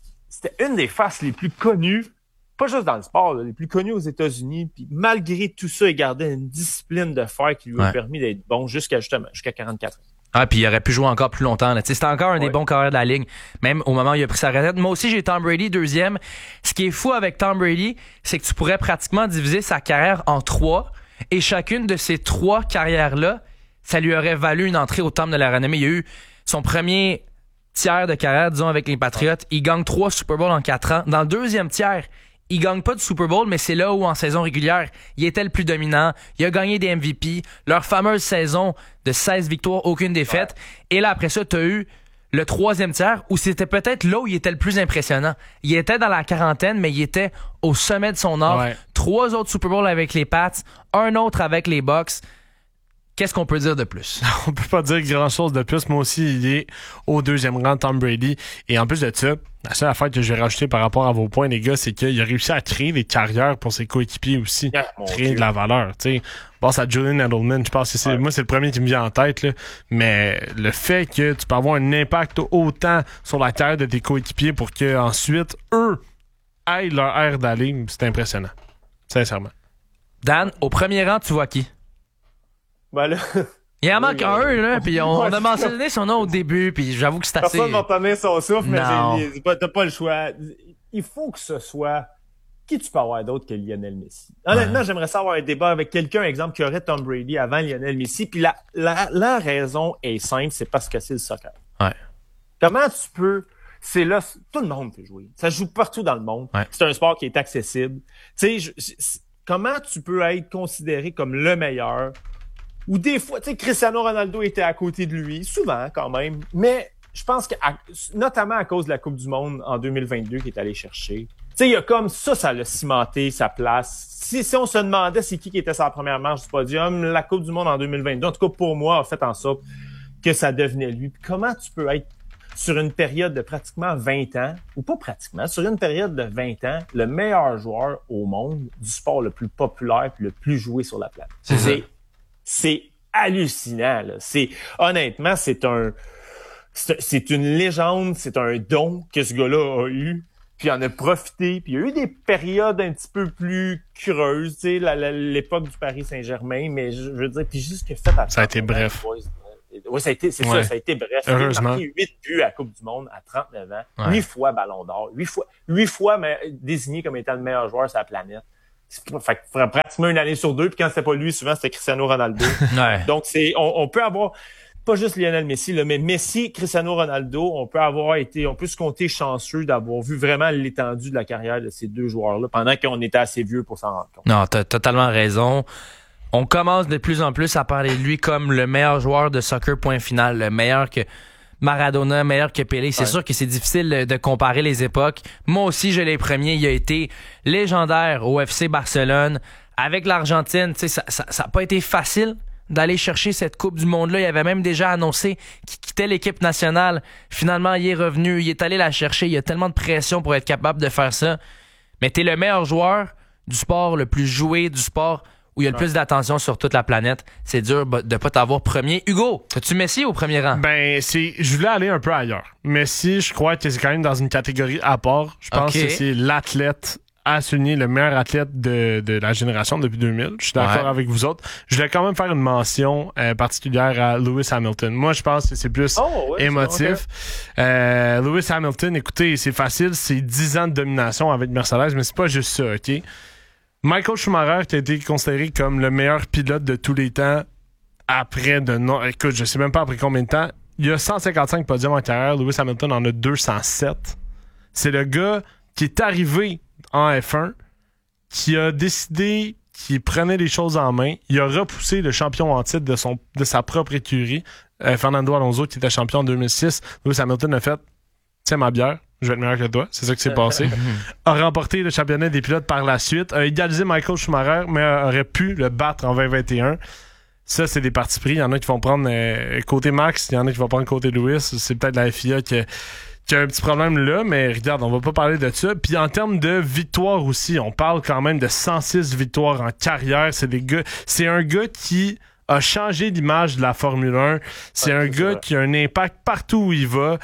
une des faces les plus connues, pas juste dans le sport, les plus connues aux États-Unis. Puis malgré tout ça, il gardait une discipline de fer qui lui a permis d'être bon jusqu'à 44 ans. Ah, puis il aurait pu jouer encore plus longtemps. C'était encore un des bons carrières de la ligue, même au moment où il a pris sa retraite. Moi aussi, j'ai Tom Brady deuxième. Ce qui est fou avec Tom Brady, c'est que tu pourrais pratiquement diviser sa carrière en 3, et chacune de ces 3 carrières-là, ça lui aurait valu une entrée au temple de la renommée. Il y a eu son premier tiers de carrière, disons, avec les Patriots. Il gagne 3 Super Bowls en 4 ans. Dans le deuxième tiers, il gagne pas de Super Bowl, mais c'est là où, en saison régulière, il était le plus dominant. Il a gagné des MVP. Leur fameuse saison de 16 victoires, aucune défaite. Ouais. Et là, après ça, t'as eu le troisième tiers où c'était peut-être là où il était le plus impressionnant. Il était dans la quarantaine, mais il était au sommet de son art. Ouais. 3 autres Super Bowls avec les Pats, un autre avec les Bucks. Qu'est-ce qu'on peut dire de plus? On peut pas dire grand-chose de plus. Moi aussi, il est au deuxième rang, Tom Brady. Et en plus de ça, la seule affaire que je vais rajouter par rapport à vos points, les gars, c'est qu'il a réussi à créer des carrières pour ses coéquipiers aussi. Créer de la valeur, tu sais. Bon, c'est à Julian Edelman, je pense que moi, c'est le premier qui me vient en tête, là. Mais le fait que tu peux avoir un impact autant sur la carrière de tes coéquipiers pour qu'ensuite, eux, aillent leur air d'aller, c'est impressionnant. Sincèrement. Dan, au premier rang, tu vois qui? Ben là... Il en manque un, là, puis on a mentionné son nom au début, puis j'avoue que c'est assez... Personne n'a entendu son souffle, mais t'as pas le choix. Il faut que ce soit... Qui tu peux avoir d'autre que Lionel Messi? Honnêtement, j'aimerais savoir un débat avec quelqu'un, exemple, qui aurait Tom Brady avant Lionel Messi, puis la raison est simple, c'est parce que c'est le soccer. Ouais. Comment tu peux... C'est là, tout le monde peut jouer. Ça joue partout dans le monde. Ouais. C'est un sport qui est accessible. Tu sais, comment tu peux être considéré comme le meilleur? Ou des fois, tu sais, Cristiano Ronaldo était à côté de lui, souvent quand même, mais je pense que, notamment à cause de la Coupe du Monde en 2022 qu'il est allé chercher, tu sais, il y a comme ça l'a cimenté sa place. Si on se demandait c'est qui était sa première marche du podium, la Coupe du Monde en 2022, en tout cas pour moi, a fait en sorte que ça devenait lui. Puis comment tu peux être sur une période de pratiquement 20 ans, ou pas pratiquement, sur une période de 20 ans, le meilleur joueur au monde du sport le plus populaire et le plus joué sur la planète? C'est hallucinant, là. Honnêtement, c'est une légende, c'est un don que ce gars-là a eu, puis il en a profité, puis il y a eu des périodes un petit peu plus creuses, tu sais, l'époque du Paris Saint-Germain, mais je veux dire, puis juste que fait à ça a été bref. Oui, ça a été bref. Heureusement. Il a marqué 8 buts à la Coupe du Monde à 39 ans. Ouais. 8 fois Ballon d'Or. 8 fois mais désigné comme étant le meilleur joueur sur la planète. Fait que pratiquement une année sur deux, puis quand c'était pas lui, souvent c'était Cristiano Ronaldo. Ouais. Donc on peut avoir pas juste Lionel Messi, là, mais Messi, Cristiano Ronaldo, on peut se compter chanceux d'avoir vu vraiment l'étendue de la carrière de ces deux joueurs-là pendant qu'on était assez vieux pour s'en rendre compte. Non, t'as totalement raison. On commence de plus en plus à parler de lui comme le meilleur joueur de soccer point final, le meilleur que Maradona, meilleur que Pelé. C'est sûr que c'est difficile de comparer les époques. Moi aussi, je l'ai premier. Il a été légendaire au FC Barcelone. Avec l'Argentine, tu sais, ça a pas été facile d'aller chercher cette Coupe du Monde-là. Il avait même déjà annoncé qu'il quittait l'équipe nationale. Finalement, il est revenu. Il est allé la chercher. Il y a tellement de pression pour être capable de faire ça. Mais t'es le meilleur joueur du sport le plus joué, du sport où il y a le plus d'attention sur toute la planète. C'est dur de pas t'avoir premier. Hugo, as-tu Messi au premier rang? Ben, je voulais aller un peu ailleurs. Messi, je crois que c'est quand même dans une catégorie à part. Je pense que c'est l'athlète à souligner, le meilleur athlète de la génération depuis 2000. Je suis d'accord avec vous autres. Je voulais quand même faire une mention particulière à Lewis Hamilton. Moi, je pense que c'est plus émotif. Lewis Hamilton, écoutez, c'est facile, c'est 10 ans de domination avec Mercedes, mais c'est pas juste ça, OK? Michael Schumacher, qui a été considéré comme le meilleur pilote de tous les temps écoute, je sais même pas après combien de temps. Il y a 155 podiums en carrière. Lewis Hamilton en a 207. C'est le gars qui est arrivé en F1, qui a décidé qu'il prenait les choses en main. Il a repoussé le champion en titre de sa propre écurie, Fernando Alonso, qui était champion en 2006. Lewis Hamilton a fait « Tiens ma bière, je vais être meilleur que toi. » C'est ça qui s'est passé. A remporté le championnat des pilotes par la suite. A égalisé Michael Schumacher, mais aurait pu le battre en 2021. Ça, c'est des partis pris. Il y en a qui vont prendre côté Max, il y en a qui vont prendre côté Lewis. C'est peut-être la FIA qui a un petit problème là, mais regarde, on va pas parler de ça. Puis en termes de victoire aussi, on parle quand même de 106 victoires en carrière. C'est un gars qui a changé l'image de la Formule 1. C'est un gars qui a un impact partout où il va.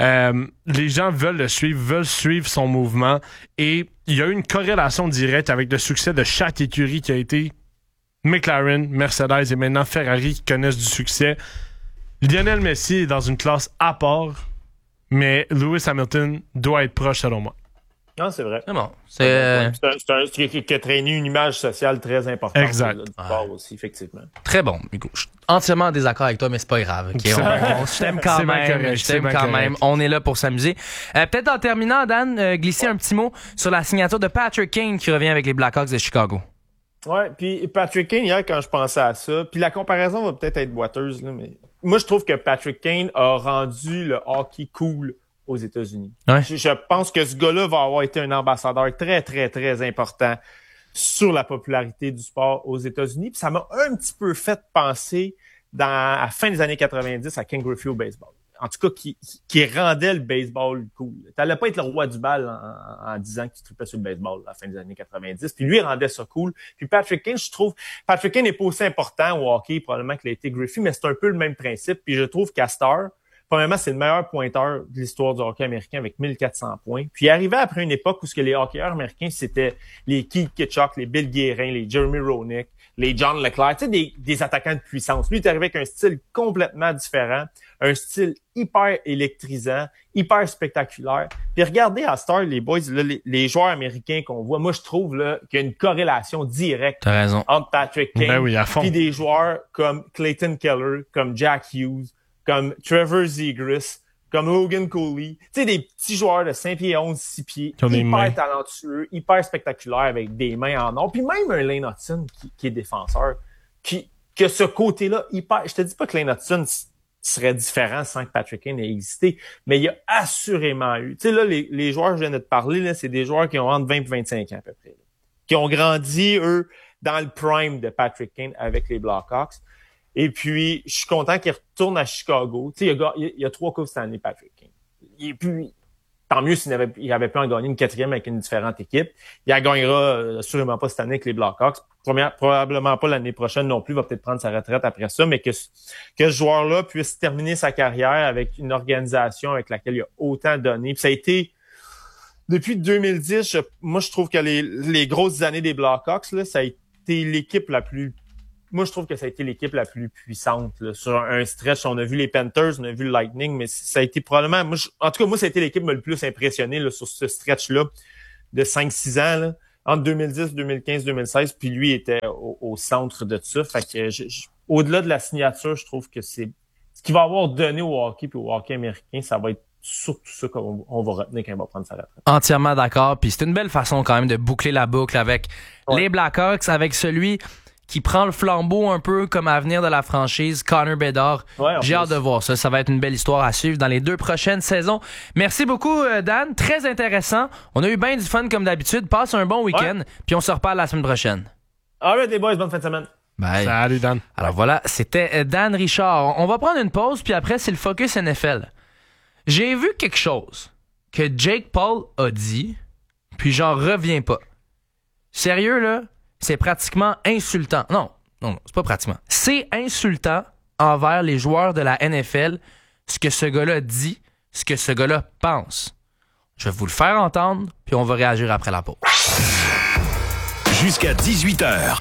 Les gens veulent le suivre, veulent suivre son mouvement. Et il y a eu une corrélation directe avec le succès de chaque écurie qui a été McLaren, Mercedes et maintenant Ferrari qui connaissent du succès. Lionel Messi est dans une classe à part, mais Lewis Hamilton doit être proche selon moi. Non, c'est vrai. C'est bon. C'est un qui a traîné une image sociale très importante. Exact. Du sport aussi, effectivement. Très bon, Hugo. Je suis entièrement en désaccord avec toi, mais c'est pas grave. Okay? Je t'aime quand même. Je t'aime quand même. On est là pour s'amuser. Peut-être en terminant, Dan, glisser un petit mot sur la signature de Patrick Kane qui revient avec les Blackhawks de Chicago. Ouais, puis Patrick Kane, hier, quand je pensais à ça, puis la comparaison va peut-être être boiteuse, là, mais moi, je trouve que Patrick Kane a rendu le hockey cool aux États-Unis. Ouais. Je pense que ce gars-là va avoir été un ambassadeur très, très, très important sur la popularité du sport aux États-Unis. Puis ça m'a un petit peu fait penser à la fin des années 90 à Ken Griffey au baseball. En tout cas, qui rendait le baseball cool. T'allais pas être le roi du bal en disant que tu trippais sur le baseball à la fin des années 90. Puis lui, il rendait ça cool. Puis Patrick Kane, je trouve, Patrick Kane n'est pas aussi important au hockey probablement qu'il a été Griffey, mais c'est un peu le même principe. Puis je trouve qu'à Star, premièrement, c'est le meilleur pointeur de l'histoire du hockey américain avec 1400 points. Puis il arrivait après une époque où les hockeyeurs américains, c'était les Keith Kitchuk, les Bill Guérin, les Jeremy Roenick, les John Leclerc, tu sais, des attaquants de puissance. Lui, il est arrivé avec un style complètement différent, un style hyper électrisant, hyper spectaculaire. Puis regardez à Star, les boys, là, les joueurs américains qu'on voit, moi, je trouve là qu'il y a une corrélation directe entre Patrick Kane et des joueurs comme Clayton Keller, comme Jack Hughes, comme Trevor Zegras, comme Logan Cooley. Tu sais, des petits joueurs de 5 pieds 11, 6 pieds, hyper talentueux, hyper spectaculaires avec des mains en or. Puis même un Lane Hudson qui est défenseur, qui a ce côté-là hyper... Je te dis pas que Lane Hudson serait différent sans que Patrick Kane ait existé, mais il y a assurément eu... Tu sais, là, les joueurs que je viens de te parler, là, c'est des joueurs qui ont entre 20 et 25 ans à peu près, là, qui ont grandi, eux, dans le prime de Patrick Kane avec les Blackhawks. Et puis, je suis content qu'il retourne à Chicago. Tu sais, il y a 3 Coupes Stanley, Patrick Kane. Et puis, tant mieux s'il avait pu en gagner une 4e avec une différente équipe. Il en gagnera sûrement pas cette année avec les Blackhawks. Probablement pas l'année prochaine non plus. Il va peut-être prendre sa retraite après ça. Mais que ce joueur-là puisse terminer sa carrière avec une organisation avec laquelle il a autant donné. Puis ça a été... Depuis 2010, moi, je trouve que les grosses années des Blackhawks, là, ça a été l'équipe la plus moi, je trouve que ça a été l'équipe la plus puissante là, sur un stretch. On a vu les Panthers, on a vu le Lightning, mais ça a été probablement... en tout cas, moi, ça a été l'équipe qui m'a le plus impressionné là, sur ce stretch-là de 5-6 ans, là, entre 2010, 2015, 2016, puis lui était au centre de ça. Fait que au-delà de la signature, je trouve que c'est ce qu'il va avoir donné au hockey puis au hockey américain, ça va être surtout ça qu'on va retenir quand il va prendre sa retraite. Entièrement d'accord. Puis c'est une belle façon quand même de boucler la boucle avec les Blackhawks, avec celui qui prend le flambeau un peu comme avenir de la franchise, Connor Bedard. Ouais, j'ai hâte de voir ça. Ça va être une belle histoire à suivre dans les 2 prochaines saisons. Merci beaucoup, Dan. Très intéressant. On a eu bien du fun comme d'habitude. Passe un bon week-end. Puis on se reparle la semaine prochaine. All right, les boys. Bonne fin de semaine. Bye. Salut, Dan. Alors voilà, c'était Dan Richard. On va prendre une pause, puis après, c'est le Focus NFL. J'ai vu quelque chose que Jake Paul a dit, puis j'en reviens pas. Sérieux, là, c'est pratiquement insultant. Non, c'est pas pratiquement. C'est insultant envers les joueurs de la NFL, ce que ce gars-là dit, ce que ce gars-là pense. Je vais vous le faire entendre, puis on va réagir après la pause. Jusqu'à 18h.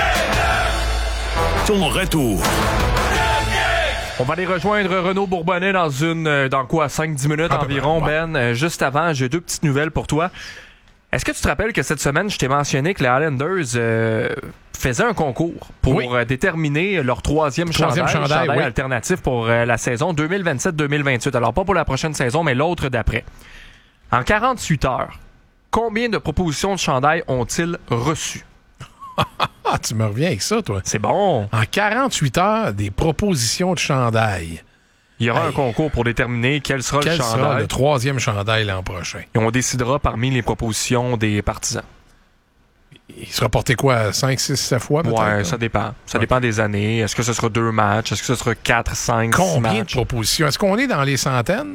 Ton retour. On va aller rejoindre Renaud Bourbonnais dans 5-10 minutes environ, Ben. Juste avant, j'ai 2 petites nouvelles pour toi. Est-ce que tu te rappelles que cette semaine, je t'ai mentionné que les Islanders faisaient un concours pour déterminer leur troisième chandail alternatif pour la saison 2027-2028. Alors, pas pour la prochaine saison, mais l'autre d'après. En 48 heures, combien de propositions de chandail ont-ils reçues? Tu me reviens avec ça, toi. C'est bon. En 48 heures, des propositions de chandail. Il y aura un concours pour déterminer quel sera le chandail. Quel sera le 3e chandail l'an prochain? Et on décidera parmi les propositions des partisans. Il sera porté quoi? 5, 6, 7 fois peut-être? Ouais, ça dépend. Ça dépend des années. Est-ce que ce sera 2 matchs? Est-ce que ce sera 4, 5, 6 matchs? Combien de propositions? Est-ce qu'on est dans les centaines?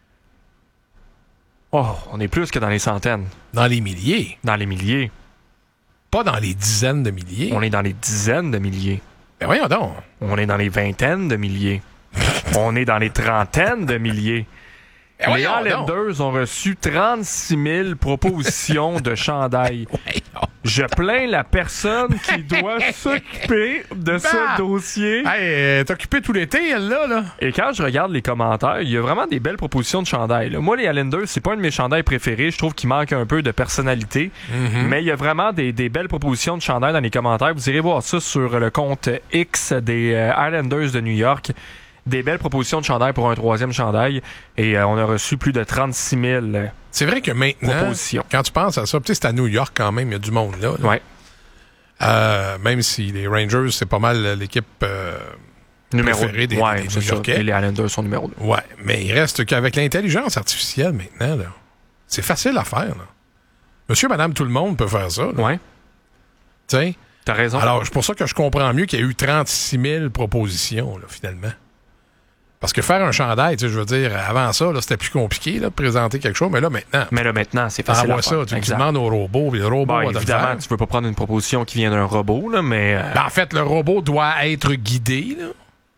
Oh, on est plus que dans les centaines. Dans les milliers? Dans les milliers. Pas dans les dizaines de milliers? On est dans les dizaines de milliers. Ben voyons donc. On est dans les vingtaines de milliers. On est dans les trentaines de milliers. Ben les Islanders ont reçu 36 000 propositions de chandail. Je plains la personne qui doit s'occuper de ce dossier. Hey, t'es occupé tout l'été, elle, là. Et quand je regarde les commentaires, il y a vraiment des belles propositions de chandail. Moi, les Islanders, c'est pas un de mes chandails préférés. Je trouve qu'il manque un peu de personnalité. Mm-hmm. Mais il y a vraiment des belles propositions de chandail dans les commentaires. Vous irez voir ça sur le compte X des Islanders de New York. Des belles propositions de chandail pour un 3e chandail. Et on a reçu plus de 36 000 C'est vrai que maintenant, quand tu penses à ça, c'est à New York quand même, il y a du monde là. Ouais. Même si les Rangers, c'est pas mal l'équipe préférée des New-Yorkais. Et les Islanders sont numéro 2. Ouais, mais il reste qu'avec l'intelligence artificielle maintenant, là, c'est facile à faire. Là. Monsieur, madame, tout le monde peut faire ça. Là. Ouais. Tu sais? T'as raison. Alors, c'est pour ça que je comprends mieux qu'il y a eu 36 000 propositions, là, finalement. Parce que faire un chandail, tu sais, je veux dire, avant ça, là, c'était plus compliqué là, de présenter quelque chose, mais là, maintenant, c'est facile à faire. Ça, tu demandes au robot, puis le robot va te le évidemment, faire. tu veux pas prendre une proposition qui vient d'un robot, là, mais... En fait, le robot doit être guidé, là.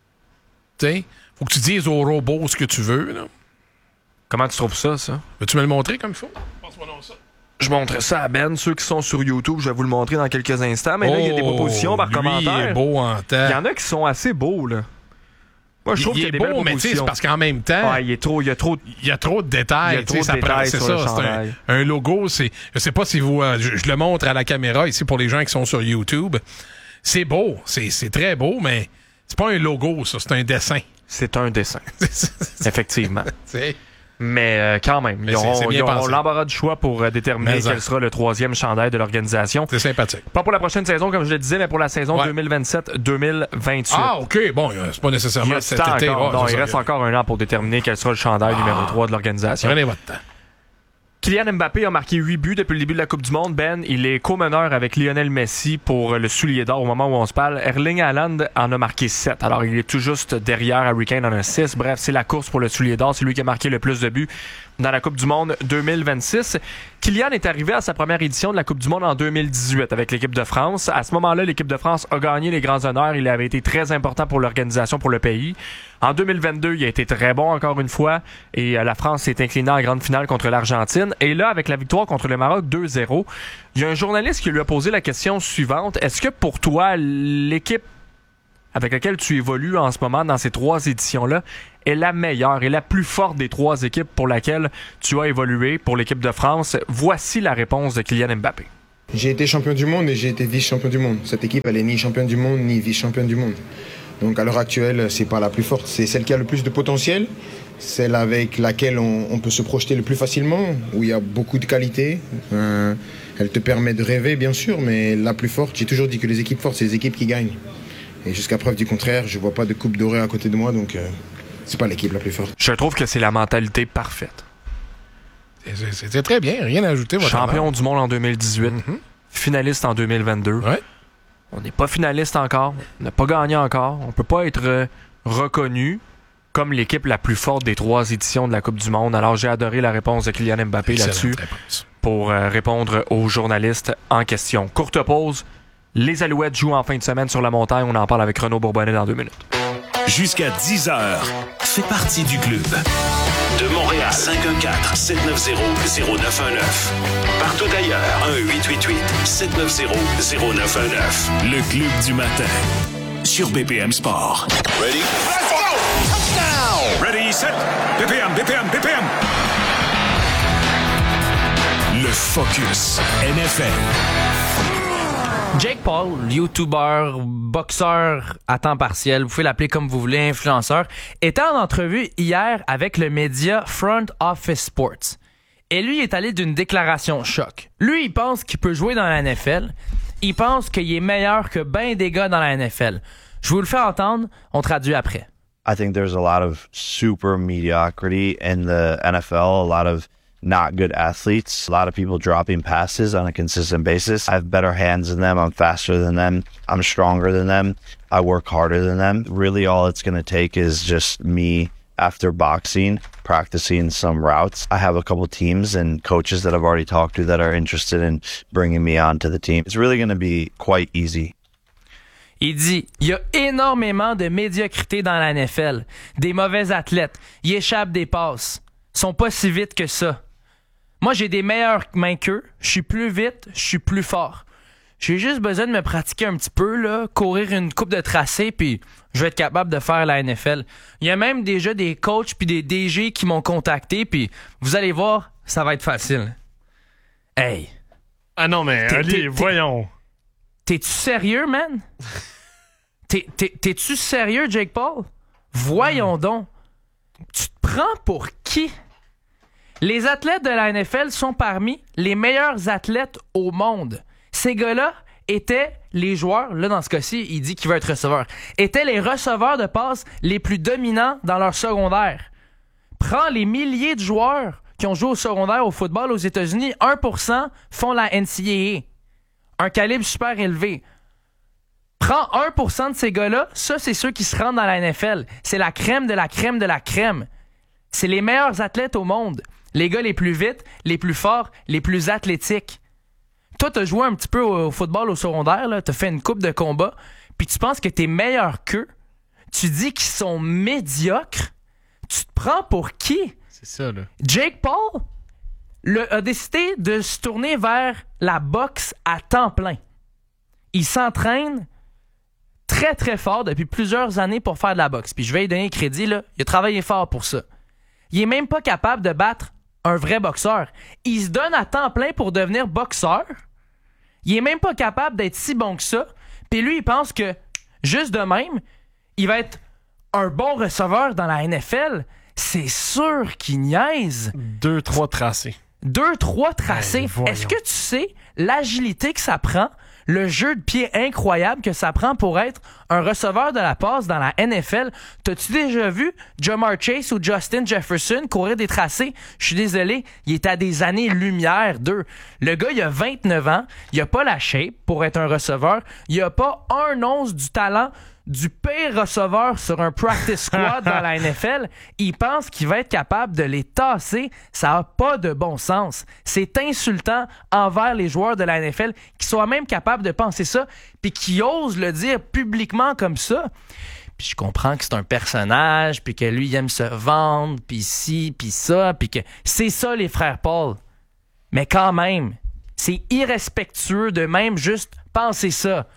Tu sais, faut que tu dises au robot ce que tu veux, là. Comment tu trouves ça? Veux-tu me le montrer comme il faut? Passe-moi donc ça. Je montre ça à Ben. Ceux qui sont sur YouTube, je vais vous le montrer dans quelques instants, mais là, il y a des propositions par commentaire. Il est beau en temps. Il y en a qui sont assez beaux, là. Moi, je trouve qu'il y a des belles propositions. Mais tu sais, c'est parce qu'en même temps, il y a trop de détails. Il y a trop de détails sur le chandail. Un logo, je sais pas si vous... je le montre à la caméra ici pour les gens qui sont sur YouTube. C'est beau, c'est très beau, mais c'est pas un logo, ça, c'est un dessin. C'est un dessin. Effectivement. T'sais. Mais quand même, ils ont l'embarras du choix pour déterminer quel sera le 3e chandail de l'organisation. C'est sympathique. Pas pour la prochaine saison, comme je le disais, mais pour la saison 2027-2028. Ah, OK. Bon, c'est pas nécessairement cet été. Il reste encore un an pour déterminer quel sera le chandail numéro 3 de l'organisation. Prenez votre temps. Kylian Mbappé a marqué 8 buts depuis le début de la Coupe du Monde. Ben, il est co-meneur avec Lionel Messi pour le soulier d'or au moment où on se parle. Erling Haaland en a marqué 7. Alors, il est tout juste derrière Harry Kane en a 6. Bref, c'est la course pour le soulier d'or. C'est lui qui a marqué le plus de buts dans la Coupe du Monde 2026. Kylian est arrivé à sa première édition de la Coupe du Monde en 2018 avec l'équipe de France. À ce moment-là, l'équipe de France a gagné les grands honneurs. Il avait été très important pour l'organisation, pour le pays. En 2022, il a été très bon encore une fois et la France s'est inclinée en grande finale contre l'Argentine. Et là, avec la victoire contre le Maroc 2-0, il y a un journaliste qui lui a posé la question suivante. Est-ce que pour toi, l'équipe avec laquelle tu évolues en ce moment dans ces 3 éditions-là est la meilleure et la plus forte des 3 équipes pour laquelle tu as évolué pour l'équipe de France? Voici la réponse de Kylian Mbappé. J'ai été champion du monde et j'ai été vice-champion du monde. Cette équipe, elle est ni championne du monde ni vice-championne du monde. Donc à l'heure actuelle, c'est pas la plus forte. C'est celle qui a le plus de potentiel, celle avec laquelle on peut se projeter le plus facilement, où il y a beaucoup de qualité. Elle te permet de rêver, bien sûr, mais la plus forte, j'ai toujours dit que les équipes fortes, c'est les équipes qui gagnent. Et jusqu'à preuve du contraire, je vois pas de coupe dorée à côté de moi, donc c'est pas l'équipe la plus forte. Je trouve que c'est la mentalité parfaite. C'était très bien, rien à ajouter. Champion du monde en 2018, finaliste en 2022. Ouais. On n'est pas finaliste encore, on n'a pas gagné encore, on peut pas être reconnu comme l'équipe la plus forte des 3 éditions de la Coupe du Monde. Alors j'ai adoré la réponse de Kylian Mbappé là-dessus pour répondre aux journalistes en question. Courte pause, les Alouettes jouent en fin de semaine sur la montagne, on en parle avec Renaud Bourbonnet dans 2 minutes. Jusqu'à 10h, fais partie du club. De Montréal, 514-790-0919. Partout ailleurs, 1-888-790-0919. Le club du matin, sur BPM Sport. Ready? Let's go! Touchdown! Ready, set, BPM. Le Focus NFL. Jake Paul, YouTuber, boxeur à temps partiel, vous pouvez l'appeler comme vous voulez, influenceur, était en entrevue hier avec le média Front Office Sports. Et lui, il est allé d'une déclaration choc. Lui, il pense qu'il peut jouer dans la NFL. Il pense qu'il est meilleur que ben des gars dans la NFL. Je vous le fais entendre, on traduit après. I think there's a lot of super mediocrity in the NFL, a lot of not good athletes, a lot of people dropping passes on a consistent basis. I have better hands than them, I'm faster than them, I'm stronger than them, I work harder than them. Really all it's going to take is just me after boxing, practicing some routes. I have a couple teams and coaches that I've already talked to that are interested in bringing me onto the team. It's really going to be quite easy. Il dit, il y a énormément de médiocrité dans la NFL. Des mauvais athlètes. Ils échappent des passes. Ils sont pas si vite que ça. Moi, j'ai des meilleures mains qu'eux. Je suis plus vite, je suis plus fort. J'ai juste besoin de me pratiquer un petit peu, là, courir une coupe de tracé, puis je vais être capable de faire la NFL. Il y a même déjà des coachs puis des DG qui m'ont contacté, puis vous allez voir, ça va être facile. Hey! Ah non, mais allez, voyons. T'es-tu sérieux, man? T'es-tu sérieux, Jake Paul? Voyons donc. Tu te prends pour qui? Les athlètes de la NFL sont parmi les meilleurs athlètes au monde. Ces gars-là étaient les joueurs, là dans ce cas-ci, il dit qu'il veut être receveur, étaient les receveurs de passes les plus dominants dans leur secondaire. Prends les milliers de joueurs qui ont joué au secondaire au football aux États-Unis, 1% font la NCAA. Un calibre super élevé. Prends 1% de ces gars-là, ça c'est ceux qui se rendent dans la NFL. C'est la crème de la crème de la crème. C'est les meilleurs athlètes au monde. Les gars les plus vite, les plus forts, les plus athlétiques. Toi, t'as joué un petit peu au football au secondaire, là, t'as fait une coupe de combat, puis tu penses que t'es meilleur qu'eux. Tu dis qu'ils sont médiocres. Tu te prends pour qui? C'est ça, là. Jake Paul a décidé de se tourner vers la boxe à temps plein. Il s'entraîne très, très fort depuis plusieurs années pour faire de la boxe. Puis je vais lui donner crédit, là. Il a travaillé fort pour ça. Il est même pas capable de battre un vrai boxeur. Il se donne à temps plein pour devenir boxeur. Il est même pas capable d'être si bon que ça. Puis lui, il pense que, juste de même, il va être un bon receveur dans la NFL. C'est sûr qu'il niaise. 2-3 tracés. 2-3 tracés. Est-ce que tu sais l'agilité que ça prend, le jeu de pied incroyable que ça prend pour être un receveur de la passe dans la NFL? T'as-tu déjà vu Ja'Marr Chase ou Justin Jefferson courir des tracés? Je suis désolé, il est à des années-lumière d'eux. Le gars, il a 29 ans, il a pas la shape pour être un receveur, il a pas un once du talent du pire receveur sur un practice squad dans la NFL. Il pense qu'il va être capable de les tasser. Ça n'a pas de bon sens. C'est insultant envers les joueurs de la NFL qui soient même capables de penser ça puis qui osent le dire publiquement comme ça. Puis je comprends que c'est un personnage puis que lui, il aime se vendre puis ci, puis ça, puis que c'est ça les frères Paul. Mais quand même, c'est irrespectueux de même juste penser ça.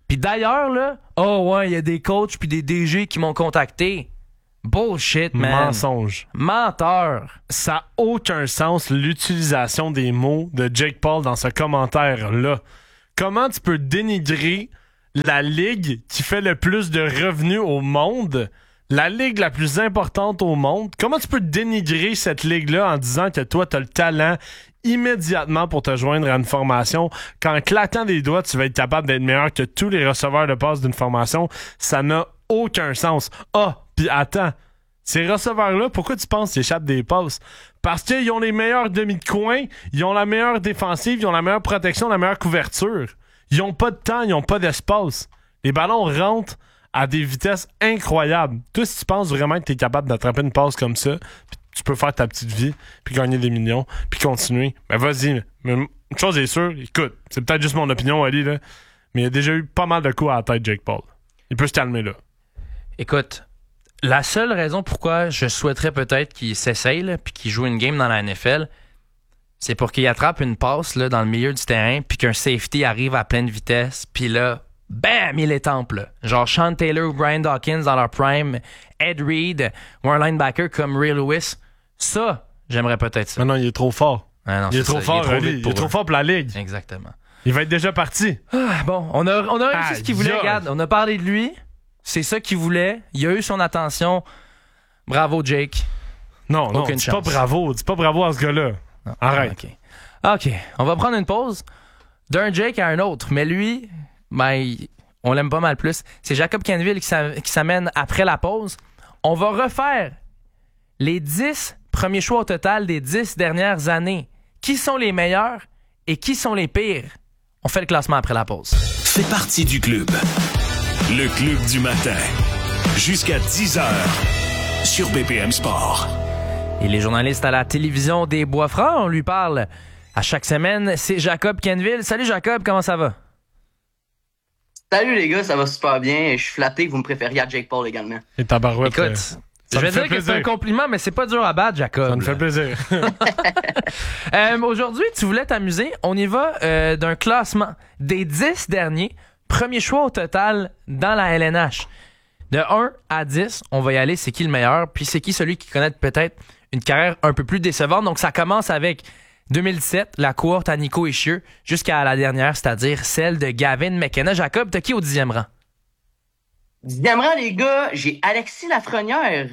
Puis d'ailleurs, là, il y a des coachs puis des DG qui m'ont contacté. Bullshit, man. Mensonge. Menteur. Ça n'a aucun sens, l'utilisation des mots de Jake Paul dans ce commentaire-là. Comment tu peux dénigrer la ligue qui fait le plus de revenus au monde, la ligue la plus importante au monde? Comment tu peux dénigrer cette ligue-là en disant que toi, tu as le talent immédiatement pour te joindre à une formation, qu'en claquant des doigts, tu vas être capable d'être meilleur que tous les receveurs de passes d'une formation? Ça n'a aucun sens. Puis attends, ces receveurs-là, pourquoi tu penses qu'ils échappent des passes? Parce qu'ils ont les meilleurs demi de coin, ils ont la meilleure défensive, ils ont la meilleure protection, la meilleure couverture. Ils ont pas de temps, ils ont pas d'espace. Les ballons rentrent à des vitesses incroyables. Toi, si tu penses vraiment que tu es capable d'attraper une passe comme ça, tu peux faire ta petite vie, puis gagner des millions, puis continuer, ben vas-y. Mais une chose est sûre, écoute, c'est peut-être juste mon opinion, Ali, là, mais il a déjà eu pas mal de coups à la tête, Jake Paul. Il peut se calmer, là. Écoute, la seule raison pourquoi je souhaiterais peut-être qu'il s'essaye, là, puis qu'il joue une game dans la NFL, c'est pour qu'il attrape une passe là, dans le milieu du terrain, puis qu'un safety arrive à pleine vitesse, puis là, bam, il étampe, là. Genre Sean Taylor ou Brian Dawkins dans leur prime, Ed Reed, ou un linebacker comme Ray Lewis. Ça, j'aimerais peut-être ça. Mais non, il est trop fort. Ah non, il est trop fort, il est trop fort pour la ligue. Exactement. Il va être déjà parti. Bon, on a réussi ce qu'il voulait, regarde. On a parlé de lui. C'est ça qu'il voulait. Il a eu son attention. Bravo, Jake. Non, dis pas bravo. Dis pas bravo à ce gars-là. Non, arrête. OK. On va prendre une pause d'un Jake à un autre. Mais lui, on l'aime pas mal plus. C'est Jacob Canville qui s'amène après la pause. On va refaire les 10 premiers choix au total des 10 dernières années. Qui sont les meilleurs et qui sont les pires? On fait le classement après la pause. Fais partie du club. Le club du matin. Jusqu'à 10h sur BPM Sport. Et les journalistes à la télévision des Bois-Francs, on lui parle à chaque semaine. C'est Jacob Canville. Salut Jacob, comment ça va? Salut les gars, ça va super bien. Je suis flatté que vous me préfériez à Jake Paul également. Et ta barouette. Écoute, je vais dire que c'est un compliment, mais c'est pas dur à battre, Jacob. Ça me fait plaisir. Aujourd'hui, tu voulais t'amuser. On y va d'un classement des 10 derniers premiers choix au total dans la LNH. De 1 à 10, on va y aller. C'est qui le meilleur? Puis c'est qui celui qui connaît peut-être une carrière un peu plus décevante? Donc ça commence avec 2017, la cohorte à Nico Hischier, jusqu'à la dernière, c'est-à-dire celle de Gavin McKenna. Jacob, t'as qui au 10e rang? 10e rang, les gars, j'ai Alexis Lafrenière.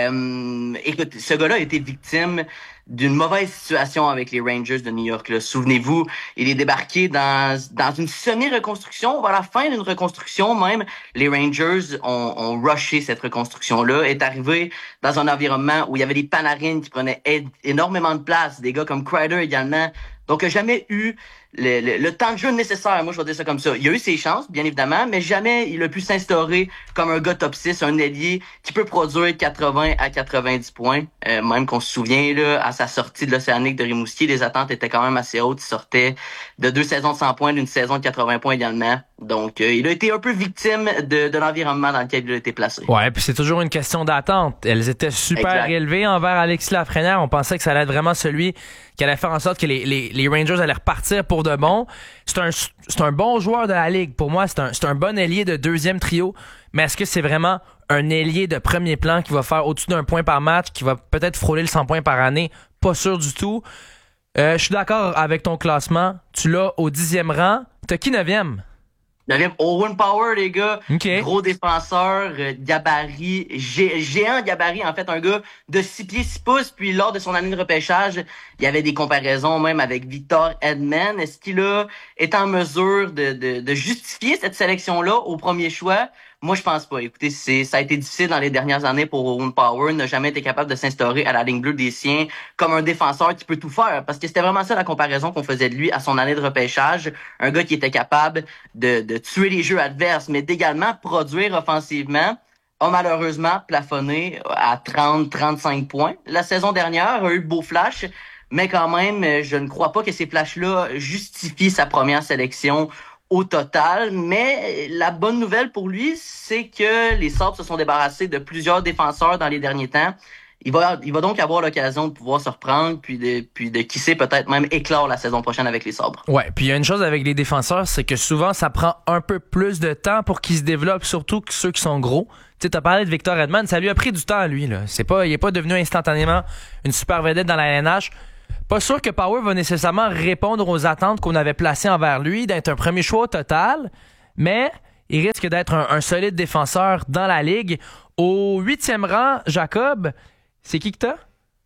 Écoute, ce gars-là a été victime d'une mauvaise situation avec les Rangers de New York. Là. Souvenez-vous, il est débarqué dans une semi-reconstruction, vers la fin d'une reconstruction même. Les Rangers ont rushé cette reconstruction-là, est arrivé dans un environnement où il y avait des Panarin qui prenaient énormément de place, des gars comme Kreider également. Donc, il n'a jamais eu le temps de jeu nécessaire, moi je vais dire ça comme ça. Il a eu ses chances, bien évidemment, mais jamais il a pu s'instaurer comme un gars top 6, un ailier qui peut produire 80 à 90 points. Même qu'on se souvient, là, à sa sortie de l'Océanique de Rimouski, les attentes étaient quand même assez hautes. Il sortait de 2 saisons de 100 points, d'une saison de 80 points également. Donc, il a été un peu victime de l'environnement dans lequel il a été placé. Ouais, puis c'est toujours une question d'attente. Elles étaient super élevées envers Alexis Lafrenière. On pensait que ça allait être vraiment celui qui allait faire en sorte que les Rangers allaient repartir pour de bon. C'est un bon joueur de la Ligue. Pour moi, c'est un bon ailier de deuxième trio. Mais est-ce que c'est vraiment un ailier de premier plan qui va faire au-dessus d'un point par match, qui va peut-être frôler le 100 points par année? Pas sûr du tout. Je suis d'accord avec ton classement. Tu l'as au 10e rang. T'as qui 9e? 9e, Owen Power, les gars. Okay. Gros défenseur, gabarit, géant gabarit, en fait, un gars de 6 pieds 6 pouces. Puis lors de son année de repêchage, il y avait des comparaisons même avec Victor Edman. Est-ce qu'il est en mesure de justifier cette sélection-là au premier choix? Moi, je pense pas. Écoutez, ça a été difficile dans les dernières années pour Owen Power, n'a jamais été capable de s'instaurer à la ligne bleue des siens comme un défenseur qui peut tout faire. Parce que c'était vraiment ça la comparaison qu'on faisait de lui à son année de repêchage. Un gars qui était capable de tuer les jeux adverses, mais d'également produire offensivement. A malheureusement plafonné à 30-35 points. La saison dernière a eu de beaux flashs, mais quand même, je ne crois pas que ces flashs-là justifient sa première sélection au total, mais la bonne nouvelle pour lui, c'est que les Sabres se sont débarrassés de plusieurs défenseurs dans les derniers temps. Il va donc avoir l'occasion de pouvoir se reprendre, puis de qui sait, peut-être même éclore la saison prochaine avec les Sabres. Ouais, puis il y a une chose avec les défenseurs, c'est que souvent, ça prend un peu plus de temps pour qu'ils se développent, surtout que ceux qui sont gros. Tu sais, t'as parlé de Victor Edmond, ça lui a pris du temps à lui, là. Il est pas devenu instantanément une super vedette dans la LNH. Pas sûr que Power va nécessairement répondre aux attentes qu'on avait placées envers lui, d'être un premier choix au total, mais il risque d'être un solide défenseur dans la Ligue. Au 8e rang, Jacob, c'est qui que t'as?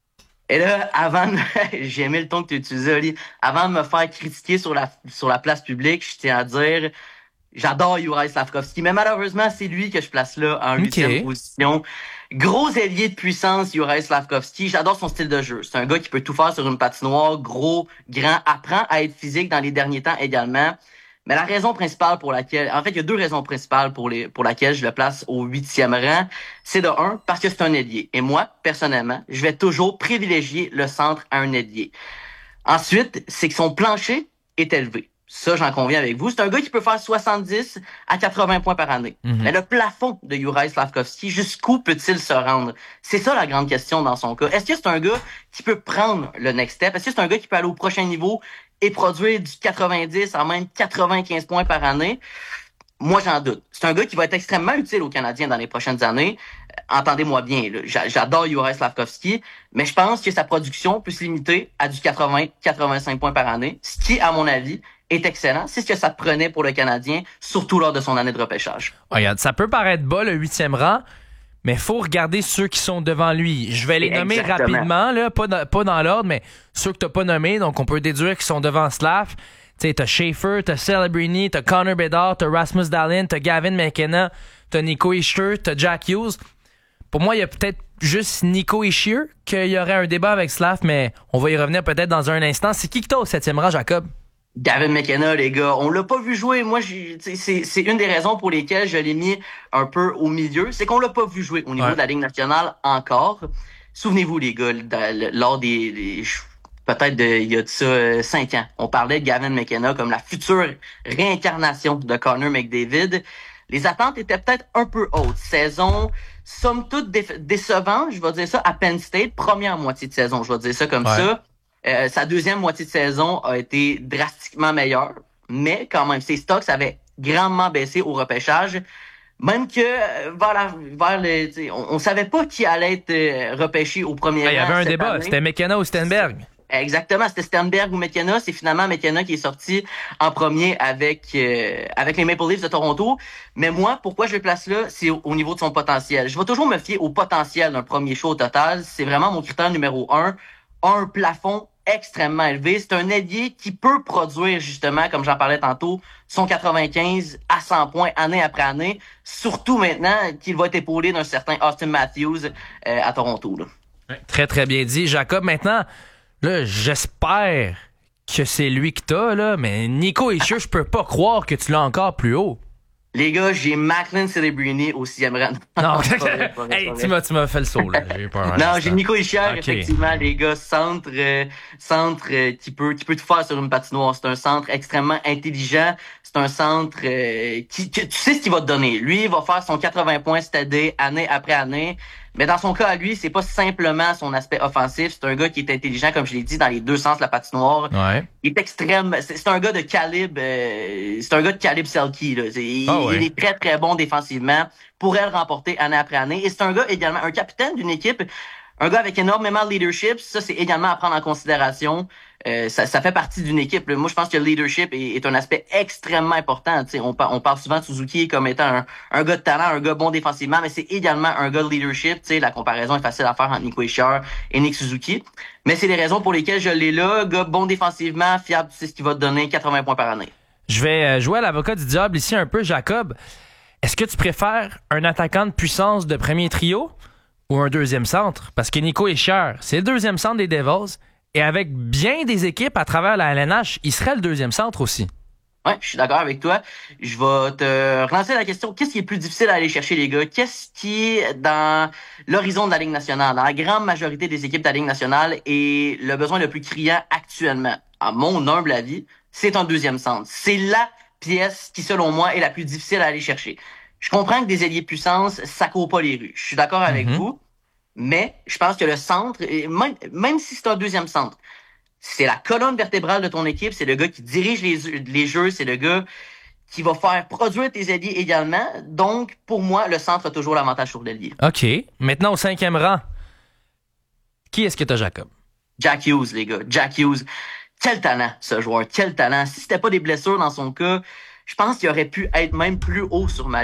Et là, j'ai aimé le ton que tu utilisais, Oli. Avant de me faire critiquer sur la place publique, je tiens à dire, j'adore Juraj Slafkovský, mais malheureusement, c'est lui que je place là en 8e position. Gros ailier de puissance, Juraj Slafkovský. J'adore son style de jeu. C'est un gars qui peut tout faire sur une patinoire, gros, grand, apprend à être physique dans les derniers temps également. Mais la raison principale il y a 2 raisons principales pour laquelle je le place au 8e rang. C'est de 1, parce que c'est un ailier. Et moi, personnellement, je vais toujours privilégier le centre à un ailier. Ensuite, c'est que son plancher est élevé. Ça, j'en conviens avec vous. C'est un gars qui peut faire 70 à 80 points par année. Mm-hmm. Mais le plafond de Juraj Slafkovský, jusqu'où peut-il se rendre? C'est ça la grande question dans son cas. Est-ce que c'est un gars qui peut prendre le next step? Est-ce que c'est un gars qui peut aller au prochain niveau et produire du 90 à même 95 points par année? Moi, j'en doute. C'est un gars qui va être extrêmement utile aux Canadiens dans les prochaines années. Entendez-moi bien, là. J'adore Juraj Slafkovský, mais je pense que sa production peut se limiter à du 80-85 points par année, ce qui, à mon avis, est excellent. C'est ce que ça prenait pour le Canadien, surtout lors de son année de repêchage. Regarde, ça peut paraître bas, le 8e rang, mais il faut regarder ceux qui sont devant lui. Je vais les nommer rapidement, là, pas dans l'ordre, mais ceux que tu n'as pas nommés, donc on peut déduire qu'ils sont devant Slav. Tu sais, t'as Schaefer, t'as Celebrini, t'as Connor Bedard, t'as Rasmus Dahlin, t'as Gavin McKenna, t'as Nico Hischier, t'as Jack Hughes. Pour moi, il y a peut-être juste Nico Hischier qu'il y aurait un débat avec Slav, mais on va y revenir peut-être dans un instant. C'est qui que t'as au 7e rang, Jacob? Gavin McKenna, les gars, on l'a pas vu jouer. Moi, c'est une des raisons pour lesquelles je l'ai mis un peu au milieu. C'est qu'on l'a pas vu jouer au niveau de la Ligue nationale encore. Souvenez-vous, les gars, lors peut-être il y a de ça 5 ans, on parlait de Gavin McKenna comme la future réincarnation de Connor McDavid. Les attentes étaient peut-être un peu hautes. Saison, somme toute décevant, je vais dire ça, à Penn State. Première moitié de saison, je vais dire ça comme ça. Sa deuxième moitié de saison a été drastiquement meilleure, mais quand même, ses stocks avaient grandement baissé au repêchage. Même que on savait pas qui allait être repêché au premier rang. Il y avait un débat, année. C'était McKenna ou Stenberg. Exactement, c'était Stenberg ou McKenna. C'est finalement McKenna qui est sorti en premier avec les Maple Leafs de Toronto. Mais moi, pourquoi je le place là, c'est au niveau de son potentiel. Je vais toujours me fier au potentiel d'un premier choix au total. C'est vraiment mon critère numéro 1. Un plafond extrêmement élevé. C'est un ailier qui peut produire, justement, comme j'en parlais tantôt, son 95 à 100 points année après année, surtout maintenant qu'il va être épaulé d'un certain Austin Matthews à Toronto. Là. Très, très bien dit. Jacob, maintenant, là, j'espère que c'est lui que t'as, là, mais Nico Hischier, je peux pas croire que tu l'as encore plus haut. Les gars, j'ai Macklin Celebrini au 6e rang. Non, hey, tu m'as fait le saut, là. J'ai peur. Non, j'ai Nico Hischier, effectivement, les gars, centre qui peut tout faire sur une patinoire. C'est un centre extrêmement intelligent. C'est un centre qui tu sais ce qu'il va te donner. Lui, il va faire son 80 points cette année après année. Mais dans son cas à lui, c'est pas simplement son aspect offensif. C'est un gars qui est intelligent, comme je l'ai dit, dans les deux sens de la patinoire. Ouais. Il est extrême. C'est un gars de calibre. C'est un gars de calibre Selke. Là. Il est très très bon défensivement. Pourrait le remporter année après année. Et c'est un gars également, un capitaine d'une équipe. Un gars avec énormément de leadership, ça c'est également à prendre en considération. Ça fait partie d'une équipe. Là. Moi, je pense que le leadership est un aspect extrêmement important. T'sais, on parle souvent de Suzuki comme étant un gars de talent, un gars bon défensivement, mais c'est également un gars de leadership. T'sais, la comparaison est facile à faire entre Nico Hischier et Nick Suzuki. Mais c'est les raisons pour lesquelles je l'ai là. Gars bon défensivement, fiable, tu sais ce qu'il va te donner, 80 points par année. Je vais jouer à l'avocat du diable ici un peu, Jacob. Est-ce que tu préfères un attaquant de puissance de premier trio ou un deuxième centre? Parce que Nico Hischier, c'est le deuxième centre des Devils. Et avec bien des équipes à travers la LNH, il serait le deuxième centre aussi. Ouais, je suis d'accord avec toi. Je vais te relancer la question. Qu'est-ce qui est plus difficile à aller chercher, les gars? Qu'est-ce qui est dans l'horizon de la Ligue nationale? Dans la grande majorité des équipes de la Ligue nationale est le besoin le plus criant actuellement. À mon humble avis, c'est un deuxième centre. C'est la pièce qui, selon moi, est la plus difficile à aller chercher. Je comprends que des ailiers de puissance, ça court pas les rues. Je suis d'accord avec vous. Mais je pense que le centre, même si c'est un deuxième centre, c'est la colonne vertébrale de ton équipe, c'est le gars qui dirige les jeux, c'est le gars qui va faire produire tes alliés également. Donc, pour moi, le centre a toujours l'avantage sur l'ailier. OK. Maintenant, au 5e rang, qui est-ce que t'as, Jacob? Jack Hughes, les gars. Jack Hughes. Quel talent, ce joueur. Quel talent. Si c'était pas des blessures dans son cas, je pense qu'il aurait pu être même plus haut sur ma